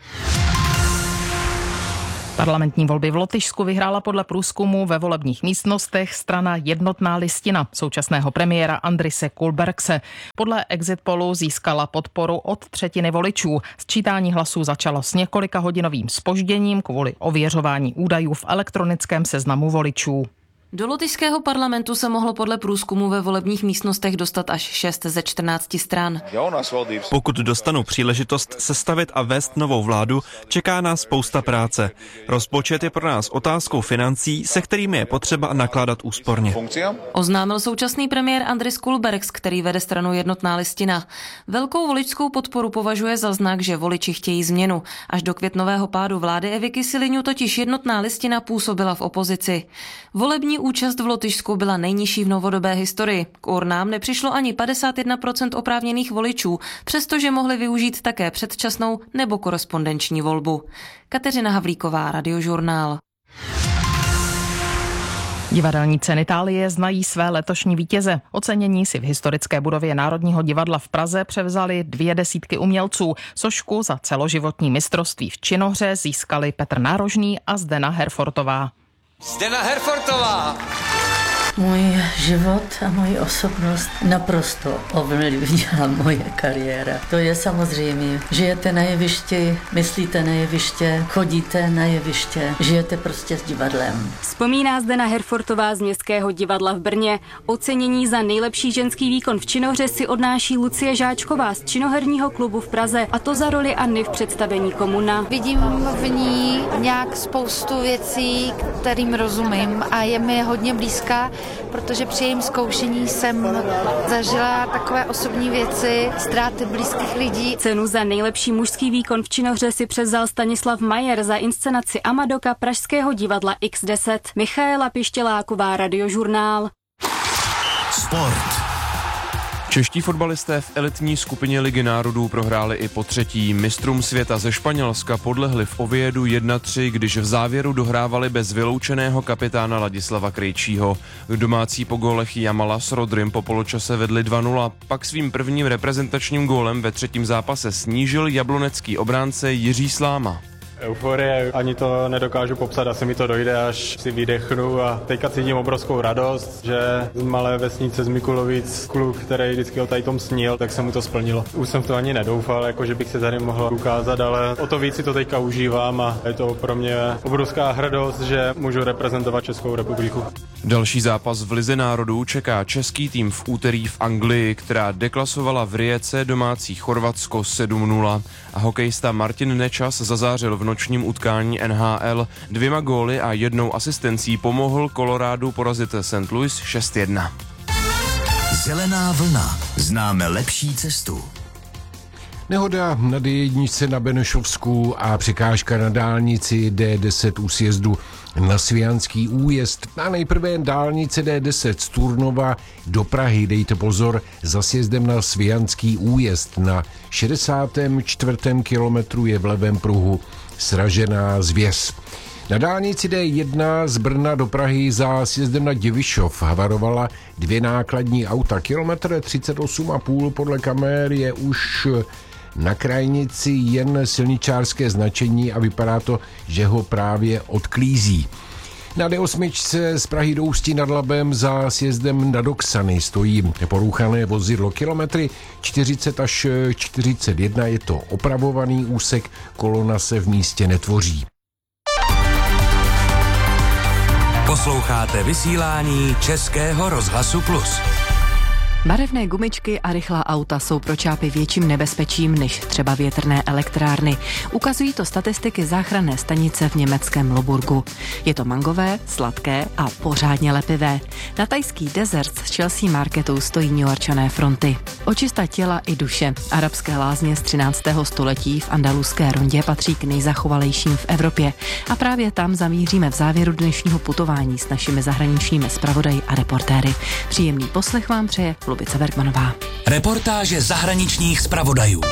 Parlamentní volby v Lotyšsku vyhrála podle průzkumu ve volebních místnostech strana Jednotná listina současného premiéra Andrise Kulbergse. Podle exit pollu získala podporu od třetiny voličů. Sčítání hlasů začalo s několika hodinovým zpožděním kvůli ověřování údajů v elektronickém seznamu voličů. Do lotyšského parlamentu se mohlo podle průzkumu ve volebních místnostech dostat až šest ze čtrnácti stran. Pokud dostanu příležitost sestavit a vést novou vládu, čeká nás spousta práce. Rozpočet je pro nás otázkou financí, se kterými je potřeba nakládat úsporně. Oznámil současný premiér Andris Kulbergs, který vede stranu Jednotná listina. Velkou voličskou podporu považuje za znak, že voliči chtějí změnu. Až do květnového pádu vlády Evy Kyselyňu totiž Jednotná listina působila v opozici. Volební účast v Lotyšsku byla nejnižší v novodobé historii. K urnám nepřišlo ani padesát jedna procent oprávněných voličů, přestože mohli využít také předčasnou nebo korespondenční volbu. Kateřina Havlíková, Radiožurnál. Divadelní ceny Itálie znají své letošní vítěze. Ocenění si v historické budově Národního divadla v Praze převzali dvě desítky umělců. Sošku za celoživotní mistrovství v činohře získali Petr Nárožný a Zdena Herfortová. Zdena Herfortová! Můj život a moji osobnost naprosto ovlivnila moje kariéra. To je samozřejmě. Žijete na jevišti, myslíte na jeviště, chodíte na jeviště, žijete prostě s divadlem. Vzpomíná Zdena Herfortová z Městského divadla v Brně. Ocenění za nejlepší ženský výkon v činohře si odnáší Lucie Žáčková z činoherního klubu v Praze, a to za roli Anny v představení Komuna. Vidím v ní nějak spoustu věcí, kterým rozumím, a je mi hodně blízká, protože při jejím zkoušení jsem zažila takové osobní věci, ztráty blízkých lidí. Cenu za nejlepší mužský výkon v činohře si převzal Stanislav Majer za inscenaci Amadoka Pražského divadla iks deset. Michaela Pištěláková, Radiožurnál. Sport. Čeští fotbalisté v elitní skupině Ligy národů prohráli i po třetí. Mistrům světa ze Španělska podlehli v Oviedu jedna tři, když v závěru dohrávali bez vyloučeného kapitána Ladislava Krejčího. Domácí po gólech Jamala s Rodrym po poločase vedli dva nula, pak svým prvním reprezentačním gólem ve třetím zápase snížil jablonecký obránce Jiří Sláma. Euforie, ani to nedokážu popsat, asi mi to dojde, až si vydechnu, a teďka cítím obrovskou radost, že z malé vesnice z Mikulovic kluk, který vždycky o tady tom snil, tak se mu to splnilo. Už jsem v to ani nedoufal, jako že bych se tady mohl ukázat, ale o to víc si to teďka užívám a je to pro mě obrovská hrdost, že můžu reprezentovat Českou republiku. Další zápas v Lize národů čeká český tým v úterý v Anglii, která deklasovala v Rijece domácí Chorvatsko sedm nula, a hokejista Martin Nečas zazářil v nočním utkání N H L. Dvěma góly a jednou asistencí pomohl Colorádu porazit Saint Louis šest jedna. Zelená vlna. Známe lepší cestu. Nehoda na D jedna na Benešovsku a překážka na dálnici D deset u sjezdu na Svijanský újezd. A nejprve dálnice D deset z Turnova do Prahy. Dejte pozor, za sjezdem na Svijanský újezd na šedesátém čtvrtém kilometru je v levém pruhu sražená zvěs. Na dálnici D jedna z Brna do Prahy za sjezdem na Divišov havarovala dvě nákladní auta. Kilometr třicet osm a půl podle kamer je už na krajnici jen silničářské značení a vypadá to, že ho právě odklízí. Na D osm z Prahy do Ústí nad Labem za sjezdem nad Oksany stojí porouchané vozidlo kilometry čtyřicet až čtyřicet jedna. Je to opravovaný úsek, kolona se v místě netvoří. Posloucháte vysílání Českého rozhlasu Plus. Barevné gumičky a rychlá auta jsou pro čápy větším nebezpečím než třeba větrné elektrárny. Ukazují to statistiky záchranné stanice v německém Loburgu. Je to mangové, sladké a pořádně lepivé. Na tajský Desert z Chelsea Marketu stojí Newyorčané fronty. Očista těla i duše. Arabské lázně z třináctého století v andaluské rondě patří k nejzachovalejším v Evropě. A právě tam zamíříme v závěru dnešního putování s našimi zahraničními zpravodaji a reportéry. Příjemný poslech vám přeje Lubice Bergmanová. Reportáže zahraničních zpravodajů.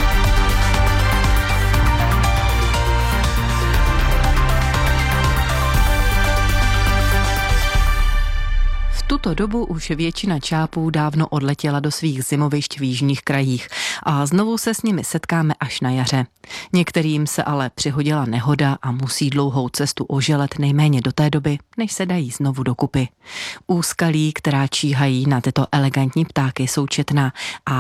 V tuto dobu už většina čápů dávno odletěla do svých zimovišť v jižních krajích a znovu se s nimi setkáme až na jaře. Některým se ale přihodila nehoda a musí dlouhou cestu oželet nejméně do té doby, než se dají znovu dokupy. Úskalí, která číhají na tyto elegantní ptáky, jsou četná a